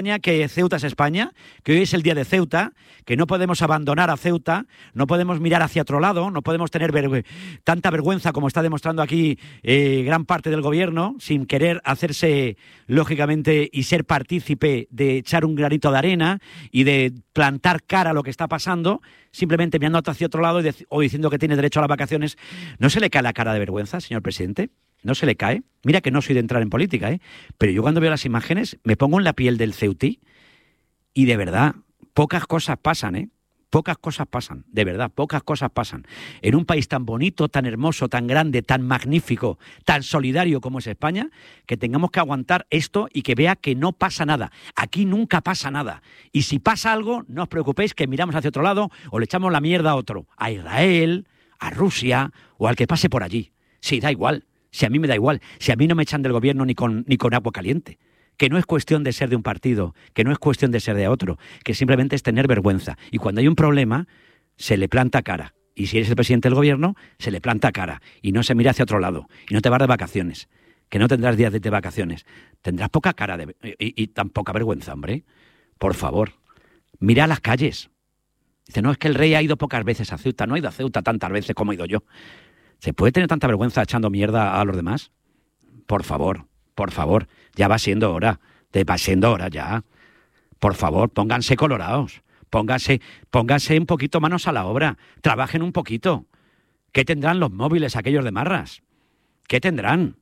que Ceuta es España, que hoy es el día de Ceuta, que no podemos abandonar a Ceuta, no podemos mirar hacia otro lado, no podemos tener tanta vergüenza como está demostrando aquí gran parte del gobierno, sin querer hacerse, lógicamente, y ser partícipe de echar un granito de arena y de plantar cara a lo que está pasando, simplemente mirando hacia otro lado o diciendo que tiene derecho a las vacaciones. ¿No se le cae la cara de vergüenza, señor presidente? ¿No se le cae? Mira que no soy de entrar en política, pero yo cuando veo las imágenes me pongo en la piel del ceutí y de verdad, pocas cosas pasan, Pocas cosas pasan, de verdad, pocas cosas pasan. En un país tan bonito, tan hermoso, tan grande, tan magnífico, tan solidario como es España, que tengamos que aguantar esto y que vea que no pasa nada. Aquí nunca pasa nada. Y si pasa algo, no os preocupéis que miramos hacia otro lado o le echamos la mierda a otro. A Israel, a Rusia o al que pase por allí. Sí, da igual. Si a mí me da igual, si a mí no me echan del gobierno ni con agua caliente, que no es cuestión de ser de un partido, que no es cuestión de ser de otro, que simplemente es tener vergüenza. Y cuando hay un problema, se le planta cara. Y si eres el presidente del gobierno, se le planta cara. Y no se mira hacia otro lado. Y no te vas de vacaciones. Que no tendrás días de vacaciones. Tendrás poca cara y tan poca vergüenza, hombre. Por favor, mira a las calles. Dice, no, es que el rey ha ido pocas veces a Ceuta. No ha ido a Ceuta tantas veces como he ido yo. ¿Se puede tener tanta vergüenza echando mierda a los demás? Por favor, ya va siendo hora ya. Por favor, pónganse colorados, pónganse un poquito manos a la obra, trabajen un poquito. ¿Qué tendrán los móviles aquellos de marras? ¿Qué tendrán?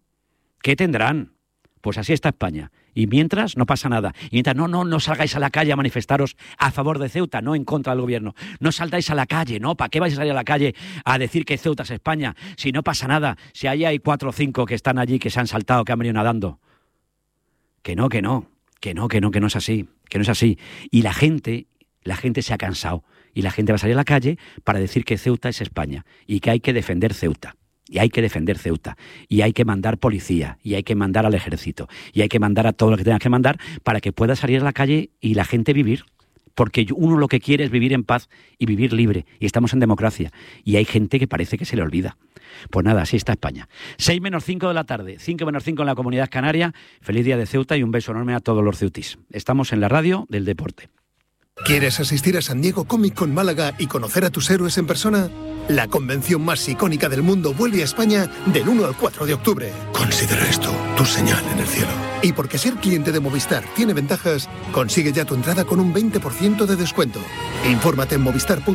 Pues así está España. Y mientras no pasa nada. Y mientras no salgáis a la calle a manifestaros a favor de Ceuta, no en contra del gobierno. No saltáis a la calle, ¿no? ¿Para qué vais a salir a la calle a decir que Ceuta es España? Si no pasa nada, si ahí hay 4 o 5 que están allí, que se han saltado, que han venido nadando. Que no es así. Y la gente se ha cansado. Y la gente va a salir a la calle para decir que Ceuta es España y que hay que defender Ceuta. Y hay que mandar policía, y hay que mandar al ejército, y hay que mandar a todo lo que tenga que mandar para que pueda salir a la calle y la gente vivir. Porque uno lo que quiere es vivir en paz y vivir libre. Y estamos en democracia. Y hay gente que parece que se le olvida. Pues nada, así está España. 6 menos 5 de la tarde, 5 menos 5 en la Comunidad Canaria. Feliz día de Ceuta y un beso enorme a todos los ceutís. Estamos en la radio del deporte. ¿Quieres asistir a San Diego Comic Con Málaga y conocer a tus héroes en persona? La convención más icónica del mundo vuelve a España del 1 al 4 de octubre. Considera esto tu señal en el cielo. Y porque ser cliente de Movistar tiene ventajas, consigue ya tu entrada con un 20% de descuento. Infórmate en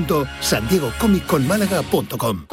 movistar.sandiegocomicconmálaga.com.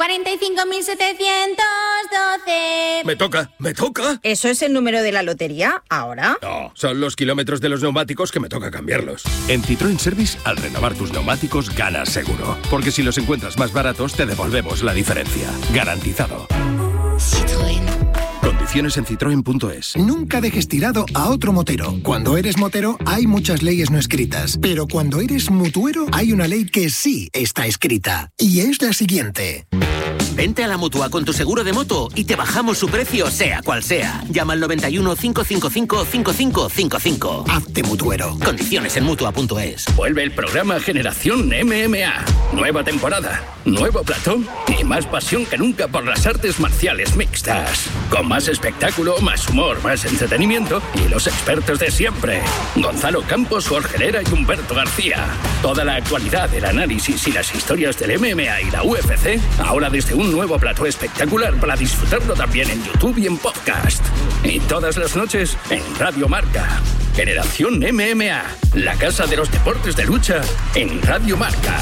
45.712. Me toca. ¿Eso es el número de la lotería ahora? No, son los kilómetros de los neumáticos que me toca cambiarlos. En Citroën Service, al renovar tus neumáticos, ganas seguro. Porque si los encuentras más baratos, te devolvemos la diferencia. Garantizado. Citroën. Condiciones en citroen.es. Nunca dejes tirado a otro motero. Cuando eres motero hay muchas leyes no escritas, pero cuando eres mutuero hay una ley que sí está escrita. Y es la siguiente. Vente a la Mutua con tu seguro de moto y te bajamos su precio sea cual sea. Llama al 91 555 5555. Hazte mutuero. Condiciones en Mutua.es. Vuelve el programa Generación MMA. Nueva temporada, nuevo plató y más pasión que nunca por las artes marciales mixtas. Con más espectáculo, más humor, más entretenimiento y los expertos de siempre. Gonzalo Campos, Jorge Herrera y Humberto García. Toda la actualidad, el análisis y las historias del MMA y la UFC, ahora desde un nuevo plató espectacular para disfrutarlo también en YouTube y en podcast. Y todas las noches en Radio Marca. Generación MMA, la casa de los deportes de lucha en Radio Marca.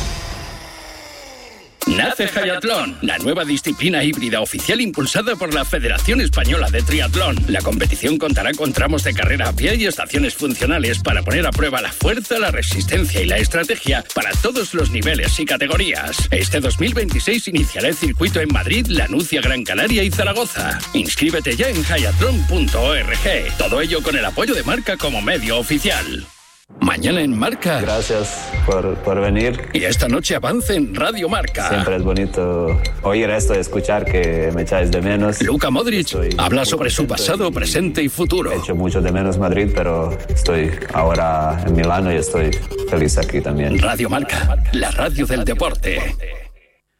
Nace Hayatlón, la nueva disciplina híbrida oficial impulsada por la Federación Española de Triatlón. La competición contará con tramos de carrera a pie y estaciones funcionales para poner a prueba la fuerza, la resistencia y la estrategia para todos los niveles y categorías. Este 2026 iniciará el circuito en Madrid, Lanucia, Gran Canaria y Zaragoza. Inscríbete ya en hayatlon.org. Todo ello con el apoyo de Marca como medio oficial. Mañana en Marca. Gracias por venir. Y esta noche avance en Radio Marca. Siempre es bonito oír esto y escuchar que me echáis de menos. Luka Modric habla sobre su pasado, presente y futuro. He hecho mucho de menos Madrid, pero estoy ahora en Milano y estoy feliz aquí también. Radio Marca, la radio del deporte.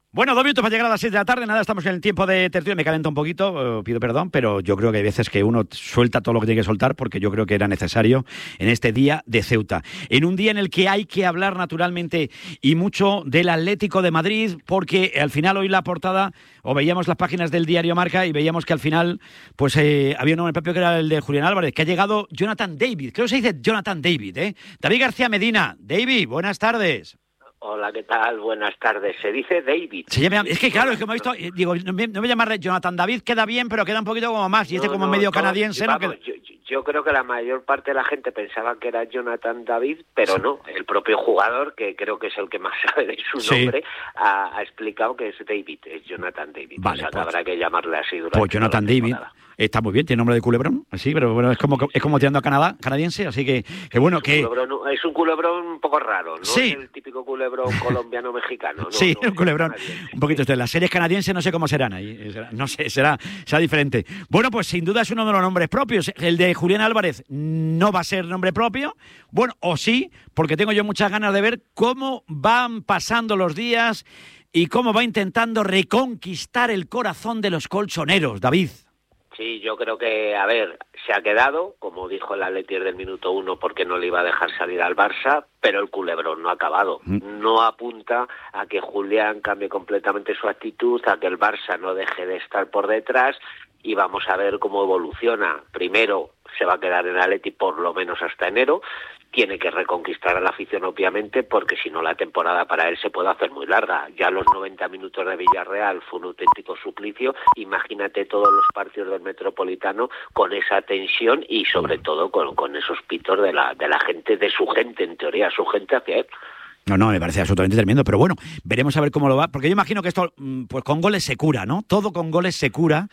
Bueno, 2 minutos para llegar a las 6 de la tarde. Nada, estamos en el tiempo de tertulia. Me calento un poquito, pido perdón, pero yo creo que hay veces que uno suelta todo lo que tiene que soltar porque yo creo que era necesario en este día de Ceuta. En un día en el que hay que hablar naturalmente y mucho del Atlético de Madrid, porque al final hoy la portada, o veíamos las páginas del diario Marca y veíamos que al final pues había un nombre propio que era el de Julián Álvarez, que ha llegado Jonathan David. Creo que se dice Jonathan David, ¿eh? David García Medina. David, buenas tardes. Hola, ¿qué tal? Buenas tardes. Se dice David. Es que claro, es que me he visto, digo, no me llamarle Jonathan David, queda bien, pero queda un poquito como más, y como medio canadiense, ¿no? Vamos, yo creo que la mayor parte de la gente pensaba que era Jonathan David, pero no, el propio jugador, que creo que es el que más sabe de su nombre, ha explicado que es David, es Jonathan David. Vale, o sea, que habrá que llamarle así durante pues Jonathan David. Está muy bien, tiene nombre de culebrón, sí, pero bueno, es como tirando a Canadá, canadiense, así que bueno, es un culebrón un poco raro, ¿no? Sí. Es el típico culebrón colombiano-mexicano, ¿no? Sí, no, un culebrón, un poquito. Las series canadienses no sé cómo serán ahí, no sé, será diferente. Bueno, pues sin duda es uno de los nombres propios. El de Julián Álvarez no va a ser nombre propio, bueno, o sí, porque tengo yo muchas ganas de ver cómo van pasando los días y cómo va intentando reconquistar el corazón de los colchoneros, David. Sí, yo creo que, a ver, se ha quedado, como dijo el Atleti del minuto 1, porque no le iba a dejar salir al Barça, pero el culebrón no ha acabado. No apunta a que Julián cambie completamente su actitud, a que el Barça no deje de estar por detrás, y vamos a ver cómo evoluciona. Primero se va a quedar en Atleti por lo menos hasta enero. Tiene que reconquistar a la afición, obviamente, porque si no la temporada para él se puede hacer muy larga. Ya los 90 minutos de Villarreal fue un auténtico suplicio. Imagínate todos los partidos del Metropolitano con esa tensión y sobre todo con esos pitos de la gente, de su gente, en teoría, su gente hacia él. No, me parece absolutamente tremendo, pero bueno, veremos a ver cómo lo va, porque yo imagino que esto, pues con goles se cura, ¿no? Todo con goles se cura,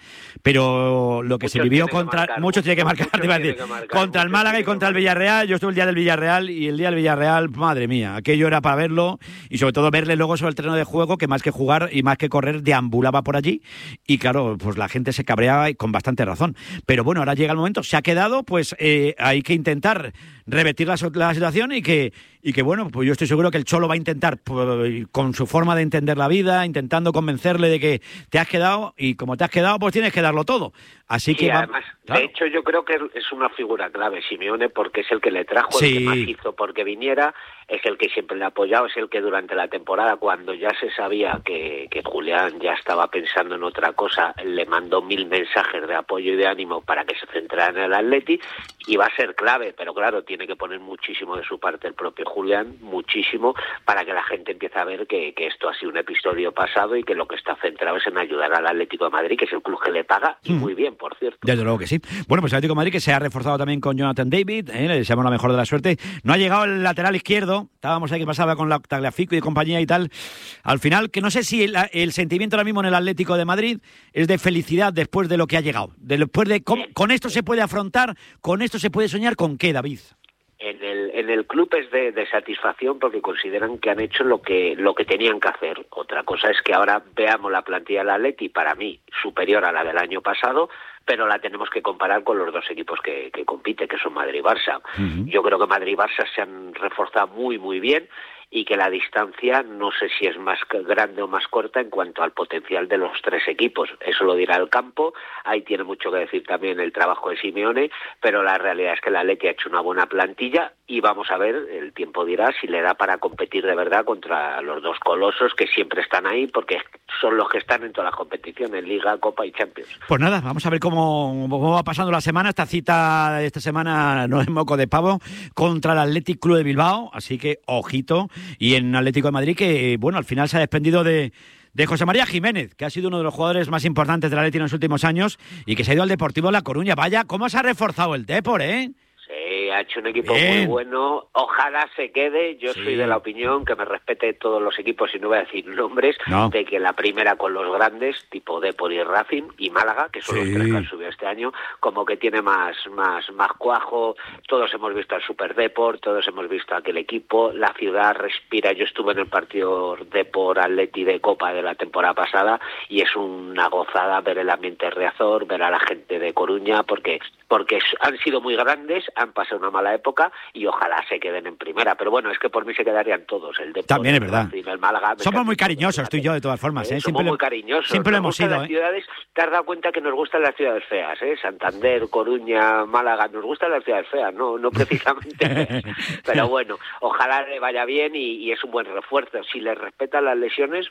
pero lo que se vivió muchos tiene que marcar, te iba a decir, contra el Málaga y contra el Villarreal. Yo estuve el día del Villarreal y el día del Villarreal, madre mía, aquello era para verlo y sobre todo verle luego sobre el terreno de juego, que más que jugar y más que correr, deambulaba por allí y claro, pues la gente se cabreaba y con bastante razón. Pero bueno, ahora llega el momento, se ha quedado, pues hay que intentar revertir la situación y que bueno, pues yo estoy seguro que el Cholo va a intentar, pues, con su forma de entender la vida, intentando convencerle de que te has quedado y como te has quedado, pues tienes que darlo todo. Así que además, claro. De hecho, yo creo que es una figura clave, Simeone, porque es el que le trajo, el que más hizo porque viniera, es el que siempre le ha apoyado, es el que durante la temporada, cuando ya se sabía que Julián ya estaba pensando en otra cosa, le mandó 1000 mensajes de apoyo y de ánimo para que se centrara en el Atleti, y va a ser clave, pero claro, tiene que poner muchísimo de su parte el propio Julián, muchísimo, para que la gente empiece a ver que esto ha sido un episodio pasado y que lo que está centrado es en ayudar al Atlético de Madrid, que es el club que le paga, y muy bien, por cierto. Desde luego que sí. Bueno, pues el Atlético de Madrid que se ha reforzado también con Jonathan David, le deseamos la mejor de la suerte. No ha llegado el lateral izquierdo, estábamos ahí que pasaba con la Tagliafico y compañía y tal. Al final, que no sé si el sentimiento ahora mismo en el Atlético de Madrid es de felicidad después de lo que ha llegado. Después de con esto se puede afrontar, con esto se puede soñar, ¿con qué, David? En el club es de satisfacción porque consideran que han hecho lo que tenían que hacer. Otra cosa es que ahora veamos la plantilla del Atleti, para mí superior a la del año pasado, pero la tenemos que comparar con los dos equipos que compiten, que son Madrid y Barça. Yo creo que Madrid y Barça se han reforzado muy, muy bien y que la distancia no sé si es más grande o más corta en cuanto al potencial de los tres equipos. Eso lo dirá el campo, ahí tiene mucho que decir también el trabajo de Simeone, pero la realidad es que el Atleti ha hecho una buena plantilla y vamos a ver, el tiempo dirá si le da para competir de verdad contra los dos colosos que siempre están ahí porque son los que están en todas las competiciones, Liga, Copa y Champions. Pues nada, vamos a ver cómo va pasando la semana. Esta cita de esta semana no es moco de pavo contra el Athletic Club de Bilbao, así que ojito. Y en Atlético de Madrid que, bueno, al final se ha desprendido de José María Jiménez, que ha sido uno de los jugadores más importantes del Atleti en los últimos años y que se ha ido al Deportivo La Coruña. Vaya, cómo se ha reforzado el Depor, ¿eh? Sí, ha hecho un equipo muy bueno. Ojalá se quede. Yo soy de la opinión que me respete todos los equipos y no voy a decir nombres, de que la primera con los grandes, tipo Depor y Racing y Málaga, que son los tres que han subido este año, como que tiene más cuajo. Todos hemos visto al Super Depor, todos hemos visto aquel equipo. La ciudad respira. Yo estuve en el partido Depor Atleti de Copa de la temporada pasada y es una gozada ver el ambiente Riazor, ver a la gente de Coruña, porque han sido muy grandes, han pasado una mala época y ojalá se queden en primera. Pero bueno, es que por mí se quedarían todos. El Depor, también es verdad. el Málaga, somos muy cariñosos, tú y yo, de todas formas. Somos muy cariñosos. Siempre lo hemos sido. Las ciudades, te has dado cuenta que nos gustan las ciudades feas, ¿eh? Santander, Coruña, Málaga, nos gustan las ciudades feas, no precisamente. Pero bueno, ojalá le vaya bien y es un buen refuerzo. Si le respetan las lesiones,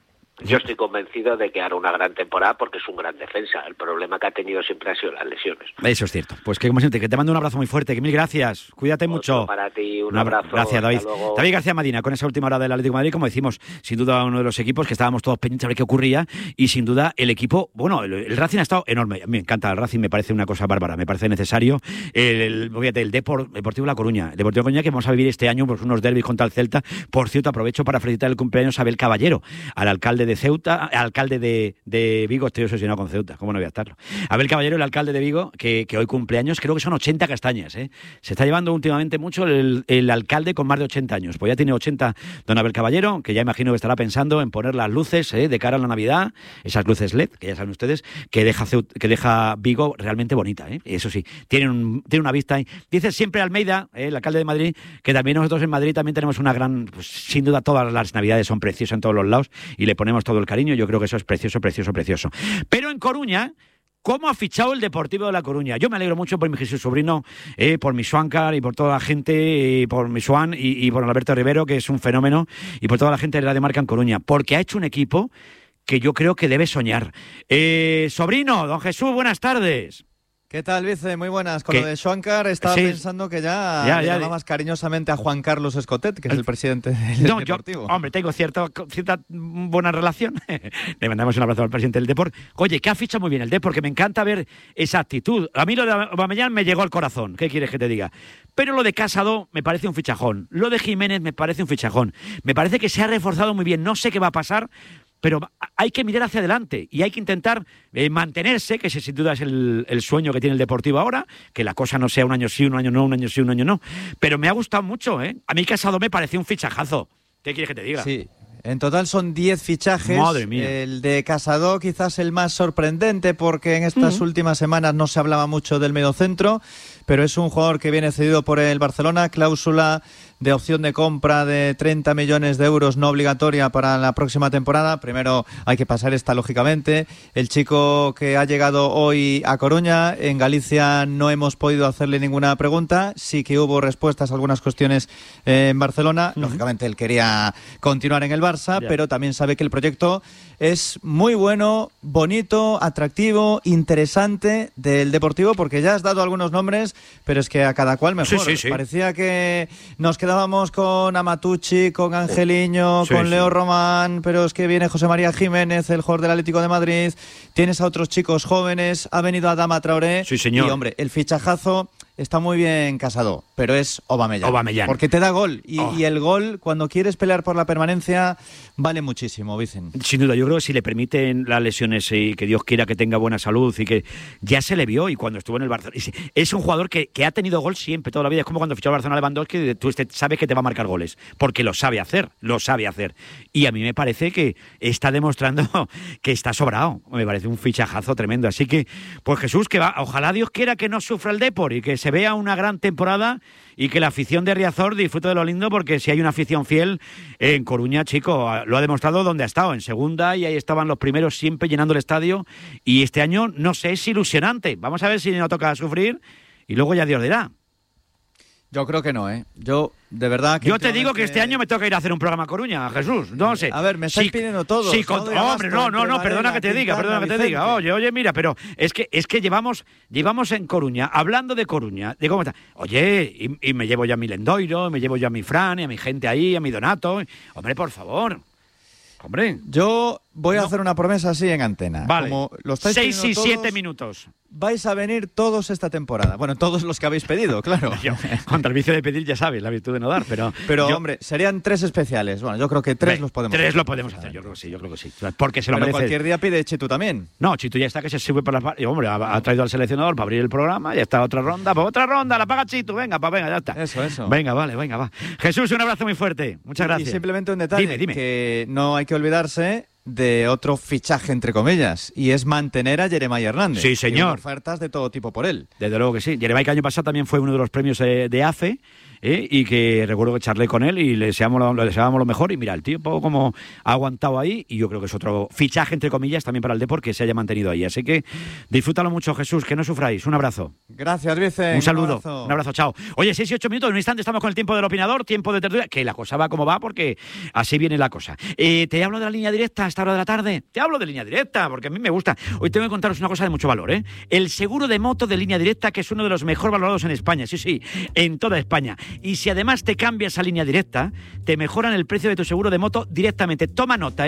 yo estoy convencido de que hará una gran temporada porque es un gran defensa. El problema que ha tenido siempre ha sido las lesiones. Eso es cierto. Pues que como siempre, que te mando un abrazo muy fuerte, que mil gracias. Cuídate mucho. Para ti, un abrazo. Gracias, David. David García Madina, con esa última hora del Atlético de Madrid, como decimos, sin duda uno de los equipos que estábamos todos pendientes a ver qué ocurría y sin duda el equipo, bueno, el Racing ha estado enorme. Me encanta el Racing, me parece una cosa bárbara, me parece necesario. El Deportivo La Coruña. El Deportivo La Coruña que vamos a vivir este año pues unos derbis contra el Celta. Por cierto, aprovecho para felicitar el cumpleaños a Abel Caballero, al alcalde de Ceuta, alcalde de Vigo. Estoy obsesionado con Ceuta, ¿cómo no voy a estarlo? Abel Caballero, el alcalde de Vigo, que hoy cumpleaños, creo que son 80 castañas, ¿eh? Se está llevando últimamente mucho el alcalde con más de 80 años. Pues ya tiene 80 don Abel Caballero, que ya imagino que estará pensando en poner las luces de cara a la Navidad, esas luces LED, que ya saben ustedes, que deja Vigo realmente bonita, ¿eh? Eso sí, tiene una vista ahí. Dice siempre Almeida, el alcalde de Madrid, que también nosotros en Madrid también tenemos una gran, pues, sin duda todas las Navidades son preciosas en todos los lados y le ponemos todo el cariño. Yo creo que eso es precioso, precioso, precioso. Pero en Coruña, ¿cómo ha fichado el Deportivo de La Coruña? Yo me alegro mucho por mi Jesús sobrino, por mi Suáncar y por toda la gente, por mi Suán y por Alberto Rivero, que es un fenómeno, y por toda la gente de Radio Marca en Coruña, porque ha hecho un equipo que yo creo que debe soñar. Sobrino, don Jesús, buenas tardes. ¿Qué tal, Vice? Muy buenas. Con lo de Schwankar estaba pensando que ya llama más cariñosamente a Juan Carlos Escotet, que es el presidente del Deportivo. Tengo cierta buena relación. Le mandamos un abrazo al presidente del Depor. Oye, que ha fichado muy bien el Depor, porque me encanta ver esa actitud. A mí lo de Aubameyang me llegó al corazón. ¿Qué quieres que te diga? Pero lo de Casado me parece un fichajón. Lo de Jiménez me parece un fichajón. Me parece que se ha reforzado muy bien. No sé qué va a pasar, pero hay que mirar hacia adelante y hay que intentar mantenerse, que ese sin duda es el sueño que tiene el Deportivo ahora, que la cosa no sea un año sí, un año no, un año sí, un año no. Pero me ha gustado mucho, ¿eh? A mí Casado me pareció un fichajazo. ¿Qué quieres que te diga? Sí. En total son 10 fichajes. Madre mía. El de Casado quizás el más sorprendente porque en estas últimas semanas no se hablaba mucho del mediocentro, pero es un jugador que viene cedido por el Barcelona, cláusula de opción de compra de 30 millones de euros no obligatoria para la próxima temporada. Primero hay que pasar esta, lógicamente. El chico que ha llegado hoy a Coruña, en Galicia no hemos podido hacerle ninguna pregunta. Sí que hubo respuestas a algunas cuestiones en Barcelona. Lógicamente él quería continuar en el Barça, pero también sabe que el proyecto es muy bueno, bonito, atractivo, interesante del Deportivo, porque ya has dado algunos nombres, pero es que a cada cual mejor. Sí. Parecía que nos quedábamos con Amatucci, con Angeliño, con Leo Román, pero es que viene José María Jiménez, el jugador del Atlético de Madrid, tienes a otros chicos jóvenes, ha venido Adama Traoré, y hombre, el fichajazo está muy bien Casado, pero es Aubameyang. Porque te da gol. Y el gol, cuando quieres pelear por la permanencia, vale muchísimo, Vicen. Sin duda, yo creo que si le permiten las lesiones y que Dios quiera que tenga buena salud y que ya se le vio y cuando estuvo en el Barcelona. Es un jugador que ha tenido gol siempre, toda la vida. Es como cuando fichó el Barcelona Lewandowski, tú sabes que te va a marcar goles, porque lo sabe hacer. Y a mí me parece que está demostrando que está sobrado. Me parece un fichajazo tremendo. Así que, pues Jesús, que va, ojalá Dios quiera que no sufra el Depor y que se vea una gran temporada y que la afición de Riazor disfrute de lo lindo, porque si hay una afición fiel en Coruña, chico, lo ha demostrado donde ha estado, en segunda, y ahí estaban los primeros siempre llenando el estadio, y este año, no sé, es ilusionante. Vamos a ver si no toca sufrir y luego ya Dios dirá. Yo creo que no, ¿eh? Yo, de verdad... Yo te digo que este año me toca ir a hacer un programa a Coruña, Jesús, no sé. A ver, me estáis pidiendo todo. Sí, hombre, no, perdona que te diga. Oye, mira, pero es que llevamos en Coruña, hablando de Coruña, de cómo está. Oye, y me llevo ya a mi Lendoiro, me llevo ya a mi Fran, y a mi gente ahí, a mi Donato. Hombre, por favor. Hombre. Yo voy a hacer una promesa así en antena. Vale. Como lo estáis 6 y 7 todos, minutos. Vais a venir todos esta temporada. Bueno, todos los que habéis pedido, claro. Yo, contra el vicio de pedir, ya sabes, la virtud de no dar, pero hombre, serían 3 especiales. Bueno, yo creo que 3 los podemos hacer. 3 lo podemos hacer, yo creo que sí. Porque se lo merece. Cualquier día pide Chitu también. No, Chitu ya está que se sube por las... Hombre, ha traído al seleccionador para abrir el programa, ya está otra ronda, la paga Chitu, venga, ya está. Eso. Venga, va. Jesús, un abrazo muy fuerte. Muchas gracias. Y simplemente un detalle, Dime. que no hay que olvidarse de otro fichaje, entre comillas, y es mantener a Jeremai Hernández. Sí, señor. Hay ofertas de todo tipo por él. Desde luego que sí. Jeremai, que año pasado también fue uno de los premios de AFE, y que recuerdo que charlé con él y le deseábamos lo mejor, y mira, el tío poco como ha aguantado ahí, y yo creo que es otro fichaje, entre comillas, también para el Depor, que se haya mantenido ahí. Así que disfrútalo mucho, Jesús, que no sufráis. Un abrazo. Gracias, Vicente. Un saludo. Un abrazo, chao. Oye, 6 y 8 minutos, en un instante estamos con el tiempo del opinador, tiempo de tertulia, que la cosa va como va, porque así viene la cosa. Te hablo de la línea directa a esta hora de la tarde. Te hablo de línea directa, porque a mí me gusta. Hoy tengo que contaros una cosa de mucho valor, ¿eh? El seguro de moto de línea directa, que es uno de los mejor valorados en España. Sí, en toda España. Y si además te cambias a línea directa, te mejoran el precio de tu seguro de moto directamente. Toma nota,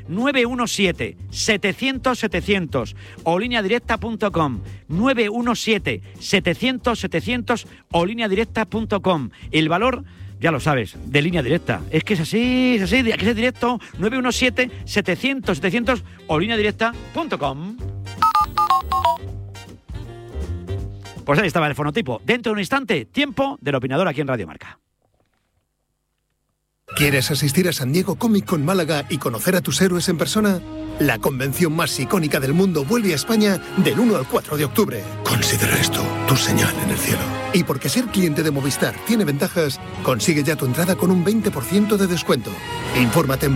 917-700-700 o lineadirecta.com. 917-700-700 o lineadirecta.com. El valor, ya lo sabes, de línea directa. Es que es así, que es directo. 917-700-700 o lineadirecta.com. Pues ahí estaba el fonotipo. Dentro de un instante, tiempo del opinador aquí en Radio Marca. ¿Quieres asistir a San Diego Comic Con Málaga y conocer a tus héroes en persona? La convención más icónica del mundo vuelve a España del 1 al 4 de octubre. Considera esto tu señal en el cielo. Y porque ser cliente de Movistar tiene ventajas, consigue ya tu entrada con un 20% de descuento. Infórmate en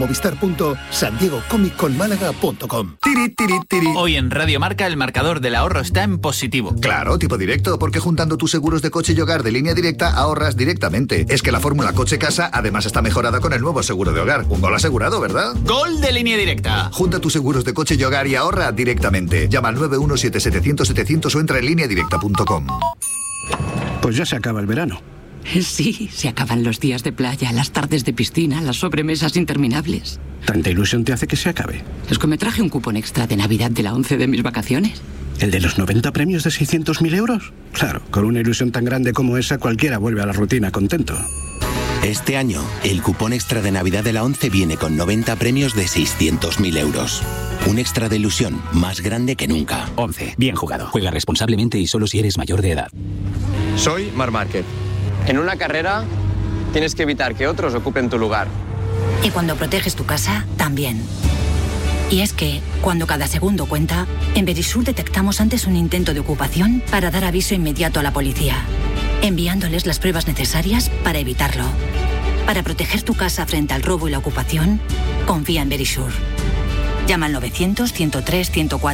movistar.sandiegocomicconmálaga.com. Hoy en Radio Marca el marcador del ahorro está en positivo. Claro, tipo directo, porque juntando tus seguros de coche y hogar de línea directa ahorras directamente. Es que la fórmula coche-casa además está mejorada con el nuevo seguro de hogar. Un gol asegurado, ¿verdad? ¡Gol de línea directa! Junta tus seguros de coche y hogar y ahorra directamente. Llama al 917-700-700 o entra en lineadirecta.com. Pues ya se acaba el verano. Sí, se acaban los días de playa, las tardes de piscina, las sobremesas interminables. ¿Tanta ilusión te hace que se acabe? Es que me traje un cupón extra de Navidad de la 11 de mis vacaciones. ¿El de los 90 premios de 600.000 euros? Claro, con una ilusión tan grande como esa cualquiera vuelve a la rutina contento. Este año, el cupón extra de Navidad de la 11 viene con 90 premios de 600.000 euros. Un extra de ilusión más grande que nunca. 11. Bien jugado. Juega responsablemente y solo si eres mayor de edad. Soy Marc Márquez. En una carrera tienes que evitar que otros ocupen tu lugar. Y cuando proteges tu casa, también. Y es que, cuando cada segundo cuenta, en Verisur detectamos antes un intento de ocupación para dar aviso inmediato a la policía, enviándoles las pruebas necesarias para evitarlo. Para proteger tu casa frente al robo y la ocupación, confía en Verisur. Llama al 900-103-104.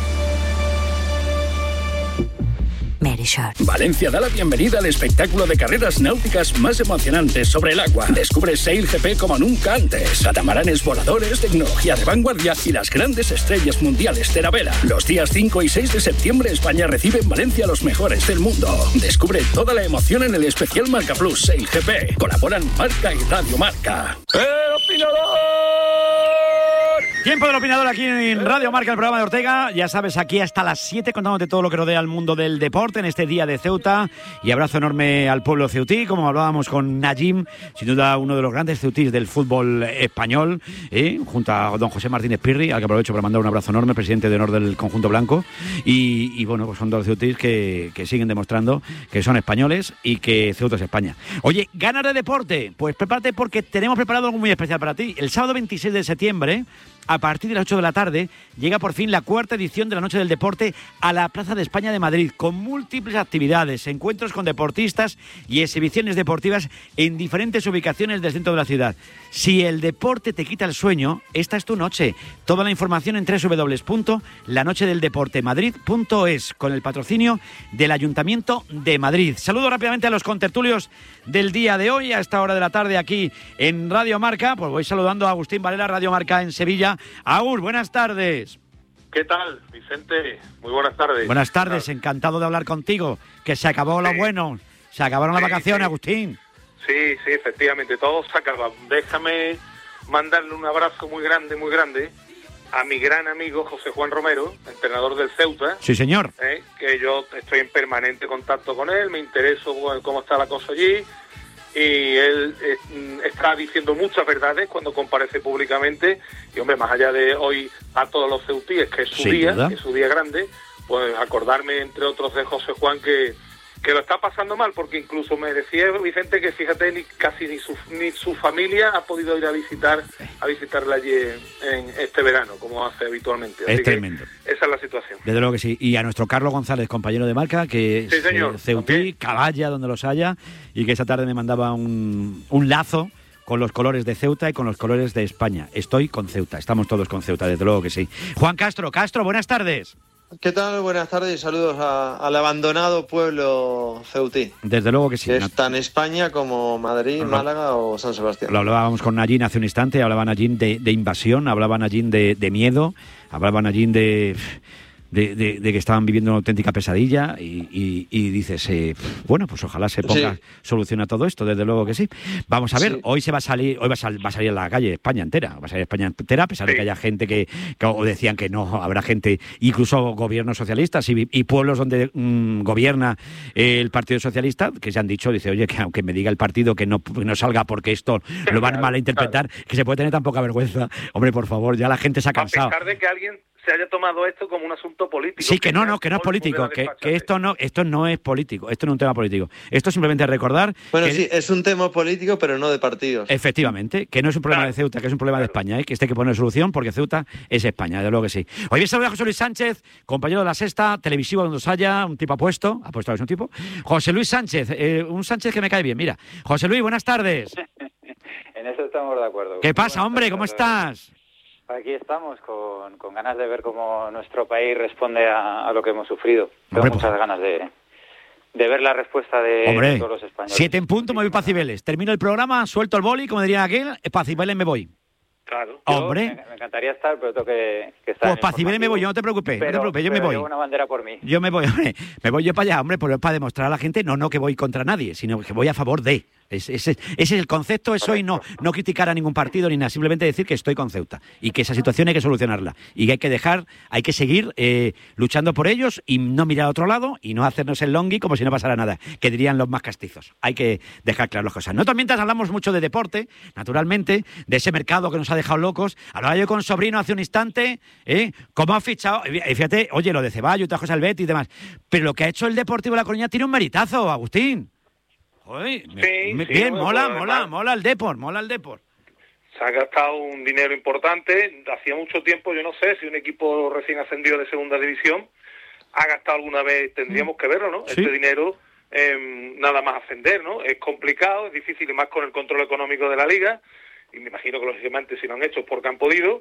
Verisur. Valencia da la bienvenida al espectáculo de carreras náuticas más emocionantes sobre el agua. Descubre Sail GP como nunca antes. Catamaranes voladores, tecnología de vanguardia y las grandes estrellas mundiales de la vela. Los días 5 y 6 de septiembre, España recibe en Valencia a los mejores del mundo. Descubre toda la emoción en el especial Marca Plus Sail GP. Colaboran Marca y Radio Marca. ¡El opinador! Tiempo del opinador aquí en Radio Marca, el programa de Ortega. Ya sabes, aquí hasta las 7 contándote todo lo que rodea al mundo del deporte en este día de Ceuta. Y abrazo enorme al pueblo ceutí, como hablábamos con Najim, sin duda uno de los grandes ceutís del fútbol español, junto a don José Martínez Pirri, al que aprovecho para mandar un abrazo enorme, presidente de honor del conjunto blanco. Y bueno, pues son dos ceutís que siguen demostrando que son españoles y que Ceuta es España. Oye, ganas de deporte, pues prepárate porque tenemos preparado algo muy especial para ti. El sábado 26 de septiembre, a partir de las 8 de la tarde, llega por fin la cuarta edición de la Noche del Deporte a la Plaza de España de Madrid, con múltiples actividades, encuentros con deportistas y exhibiciones deportivas en diferentes ubicaciones del centro de la ciudad. Si el deporte te quita el sueño, esta es tu noche. Toda la información en www.lanochedeldeportemadrid.es, con el patrocinio del Ayuntamiento de Madrid. Saludo rápidamente a los contertulios del día de hoy, a esta hora de la tarde aquí en Radio Marca. Pues voy saludando a Agustín Varela, Radio Marca en Sevilla. Agus, buenas tardes. ¿Qué tal, Vicente? Muy buenas tardes. Buenas tardes, encantado de hablar contigo. Que se acabó lo bueno, se acabaron las vacaciones, Agustín. Sí, efectivamente, todo se acaba. Déjame mandarle un abrazo muy grande a mi gran amigo José Juan Romero, entrenador del Ceuta. Sí, señor. Que yo estoy en permanente contacto con él, me intereso cómo está la cosa allí. Y él está diciendo muchas verdades cuando comparece públicamente. Y, hombre, más allá de hoy a todos los ceutíes, que es su día, que es su día grande, pues acordarme, entre otros, de José Juan, que lo está pasando mal, porque incluso me decía Vicente que fíjate ni su familia ha podido ir a visitarla allí en este verano, como hace habitualmente. Así es tremendo. Esa es la situación. Desde luego que sí. Y a nuestro Carlos González, compañero de marca, que sí, señor, es ceutí, caballa donde los haya, y que esta tarde me mandaba un lazo con los colores de Ceuta y con los colores de España. Estoy con Ceuta, estamos todos con Ceuta, desde luego que sí. Juan Castro, buenas tardes. ¿Qué tal? Buenas tardes y saludos al abandonado pueblo ceutí. Desde luego que sí. Que es tan España como Madrid, Málaga o San Sebastián. Lo hablábamos con Nayín hace un instante, hablaban allí de invasión, hablaban allí de miedo, hablaban allí de que estaban viviendo una auténtica pesadilla y dices, bueno, pues ojalá se ponga solución a todo esto, desde luego que sí. Vamos a ver, hoy va a salir a la calle España entera, a pesar de que haya gente que o decían que no, habrá gente, incluso gobiernos socialistas y pueblos donde gobierna el Partido Socialista, que se han dicho, dice, oye, que aunque me diga el partido que no salga porque esto lo van mal a interpretar, que se puede tener tan poca vergüenza. Hombre, por favor, ya la gente se ha cansado. A pesar de que alguien se haya tomado esto como un asunto político. Sí, que no es político, que esto no es político, esto no es un tema político. Esto es simplemente recordar... Bueno, sí, es un tema político, pero no de partidos. Efectivamente, que no es un problema de Ceuta, que es un problema de España, que este hay que poner solución porque Ceuta es España, de luego que sí. Hoy bien saluda a José Luis Sánchez, compañero de La Sexta, televisivo donde os haya, un tipo apuesto que es un tipo. José Luis Sánchez, un Sánchez que me cae bien, mira. José Luis, buenas tardes. En eso estamos de acuerdo. ¿Qué pasa, hombre? ¿Cómo estás? Aquí estamos con ganas de ver cómo nuestro país responde a lo que hemos sufrido. Tengo muchas ganas de ver la respuesta de todos los españoles. 7 en punto, me voy para Cibeles. Termino el programa, suelto el boli, como dirían aquel, para Cibeles me voy. Claro. Hombre. Me encantaría estar, pero tengo que estar. Pues para Cibeles me voy, yo no te preocupes, yo me voy. Llevo una bandera por mí. Yo me voy, hombre, me voy yo para allá, hombre, pero es para demostrar a la gente, no que voy contra nadie, sino que voy a favor de. Ese es el concepto, eso, y no criticar a ningún partido ni nada, simplemente decir que estoy con Ceuta y que esa situación hay que solucionarla y que hay que seguir luchando por ellos y no mirar a otro lado y no hacernos el longui como si no pasara nada, que dirían los más castizos. Hay que dejar claras las cosas. Nosotros mientras hablamos mucho de deporte, naturalmente, de ese mercado que nos ha dejado locos. Hablaba yo con Sobrino hace un instante, cómo ha fichado, fíjate, oye, lo de Ceballos y otras cosas, el Betis y demás, pero lo que ha hecho el Deportivo de La Coruña tiene un meritazo, Agustín. Oye, bien, mola el Depor. Se ha gastado un dinero importante. Hacía mucho tiempo, yo no sé, si un equipo recién ascendido de segunda división ha gastado alguna vez, tendríamos que verlo, ¿no? ¿Sí? Este dinero, nada más ascender, ¿no? Es complicado, es difícil, y más con el control económico de la liga, y me imagino que lógicamente si lo han hecho es porque han podido.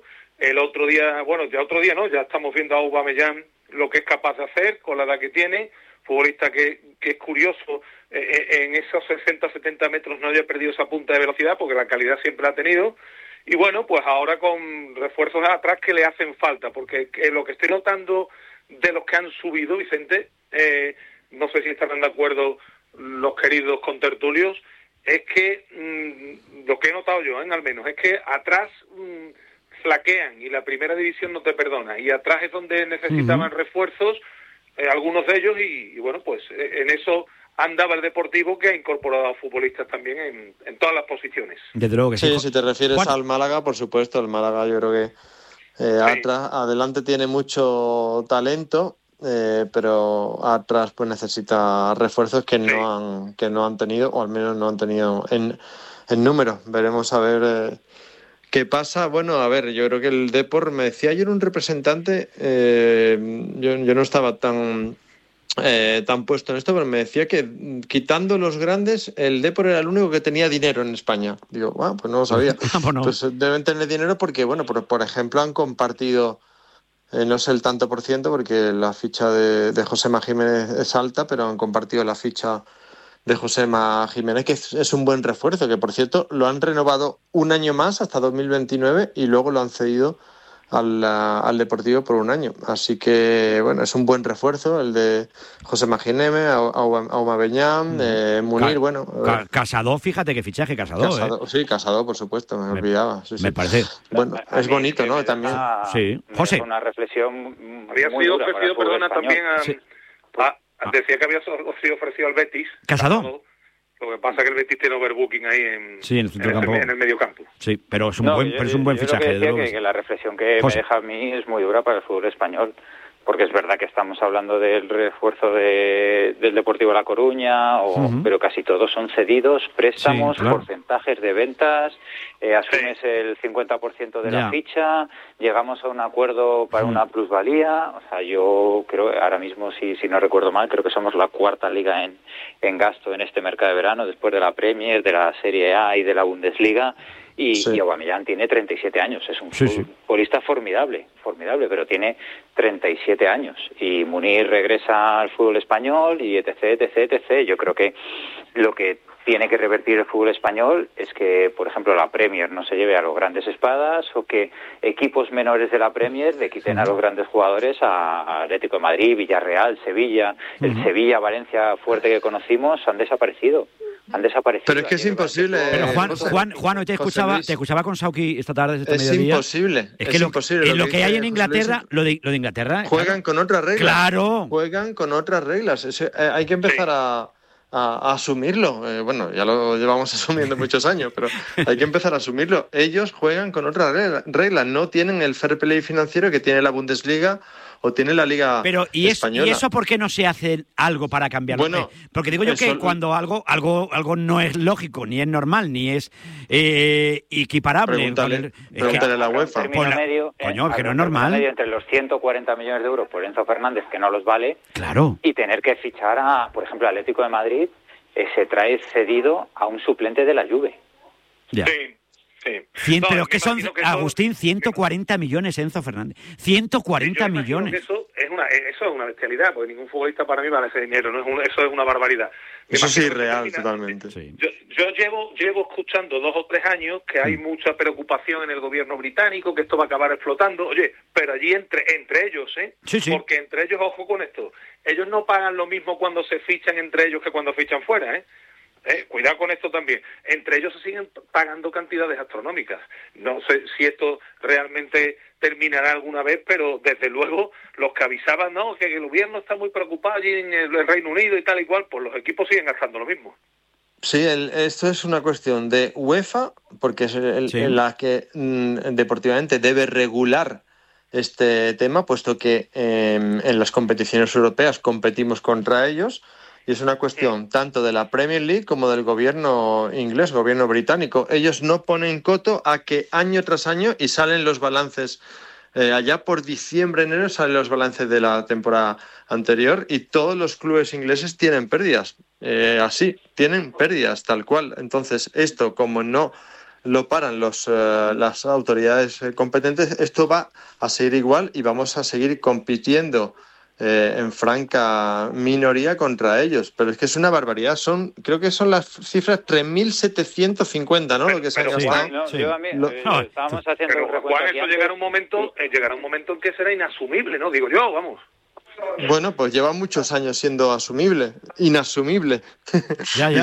Ya estamos viendo a Aubameyang lo que es capaz de hacer con la edad que tiene, futbolista que es curioso, en esos 60-70 metros no haya perdido esa punta de velocidad porque la calidad siempre la ha tenido, y bueno, pues ahora con refuerzos atrás que le hacen falta, porque lo que estoy notando de los que han subido, Vicente, no sé si estarán de acuerdo los queridos contertulios, es que lo que he notado yo, al menos, es que atrás flaquean y la primera división no te perdona, y atrás es donde necesitaban refuerzos, algunos de ellos, y bueno, pues en eso andaba el Deportivo, que ha incorporado a futbolistas también en todas las posiciones. Desde luego que sí. Sí, si te refieres al Málaga, por supuesto, el Málaga yo creo que atrás, adelante tiene mucho talento, pero atrás pues necesita refuerzos que no han tenido, o al menos no han tenido en número. Veremos a ver ¿qué pasa? Bueno, a ver, yo creo que el Depor, me decía ayer un representante, yo no estaba tan puesto en esto, pero me decía que quitando los grandes, el Depor era el único que tenía dinero en España. Digo, pues no lo sabía. Pues deben tener dinero porque, bueno, por ejemplo, han compartido, no sé el tanto por ciento, porque la ficha de Josema Jiménez es alta, pero han compartido la ficha de Josema Jiménez, que es un buen refuerzo, que por cierto lo han renovado un año más hasta 2029 y luego lo han cedido al Deportivo por un año. Así que, bueno, es un buen refuerzo el de Josema Jiménez, Aubameyang, Munir, bueno. Casado, fíjate qué fichaje, Casado. Sí, Casado, por supuesto, me olvidaba. Sí. Me parece. Bueno, es bonito, ¿no? También. Sí. José. Una reflexión había muy sido dura ofrecido, perdona, también decía que había sido ofrecido al Betis. ¿Casado? Lo que pasa es que el Betis tiene overbooking ahí en el medio campo. Sí, pero es un buen fichaje. Yo que la reflexión que me deja a mí es muy dura para el fútbol español. porque es verdad que estamos hablando del refuerzo del Deportivo La Coruña, pero casi todos son cedidos, préstamos, porcentajes de ventas, asumes el 50% de la ficha, llegamos a un acuerdo para una plusvalía. O sea, yo creo, ahora mismo, si no recuerdo mal, creo que somos la cuarta liga en gasto en este mercado de verano, después de la Premier, de la Serie A y de la Bundesliga. Y Aubameyang tiene 37 años, es un futbolista formidable, pero tiene 37 años. Y Munir regresa al fútbol español y etc. Yo creo que lo que tiene que revertir el fútbol español es que, por ejemplo, la Premier no se lleve a los grandes espadas, o que equipos menores de la Premier le quiten a los grandes jugadores a Atlético de Madrid, Villarreal, Sevilla. El Sevilla-Valencia fuerte que conocimos han desaparecido. Pero es que es imposible. Pero Juan, hoy te escuchaba con Sauki esta tarde, este mediodía. Imposible. Es que imposible. Lo que hay en Inglaterra, lo de Inglaterra. Juegan con otras reglas. Claro. Juegan con otras reglas. Hay que empezar a asumirlo. Bueno, ya lo llevamos asumiendo muchos años, pero hay que empezar a asumirlo. Ellos juegan con otras reglas. No tienen el fair play financiero que tiene la Bundesliga o tiene la Liga Española. ¿Y eso por qué no se hace algo para cambiarlo? Bueno, porque digo yo que cuando algo no es lógico, ni es normal, ni es equiparable. Pregúntale a la UEFA. Coño, que no es normal. Medio entre los 140 millones de euros por Enzo Fernández, que no los vale, claro, y tener que fichar a, por ejemplo, Atlético de Madrid, se trae cedido a un suplente de la Juve. Ya. Pero es que son, Agustín, 140 millones Enzo Fernández. 140 millones. Eso es una bestialidad, porque ningún futbolista para mí vale ese dinero. Eso es una barbaridad. Eso es irreal, totalmente. Yo llevo escuchando 2 o 3 años que hay mucha preocupación en el gobierno británico, que esto va a acabar explotando. Oye, pero allí entre ellos, porque entre ellos, ojo con esto, ellos no pagan lo mismo cuando se fichan entre ellos que cuando fichan fuera, cuidado con esto también. Entre ellos se siguen pagando cantidades astronómicas. No sé si esto realmente terminará alguna vez, pero desde luego los que avisaban, no, que el gobierno está muy preocupado allí en el Reino Unido y tal y cual, pues los equipos siguen gastando lo mismo. Sí, esto es una cuestión de UEFA, porque es la que deportivamente debe regular este tema, puesto que en las competiciones europeas competimos contra ellos. Y es una cuestión tanto de la Premier League como del gobierno inglés, gobierno británico. Ellos no ponen coto a que año tras año, y salen los balances, allá por diciembre, enero, salen los balances de la temporada anterior, y todos los clubes ingleses tienen pérdidas. Tienen pérdidas, tal cual. Entonces, esto, como no lo paran las autoridades competentes, esto va a seguir igual y vamos a seguir compitiendo en franca minoría contra ellos, pero es que es una barbaridad. Creo que son las cifras 3.750, ¿no? Lo que se han gastado. Estábamos haciendo pero Juan, eso llegará un momento en que será inasumible, ¿no? Digo yo, vamos. Bueno, pues lleva muchos años siendo inasumible. Y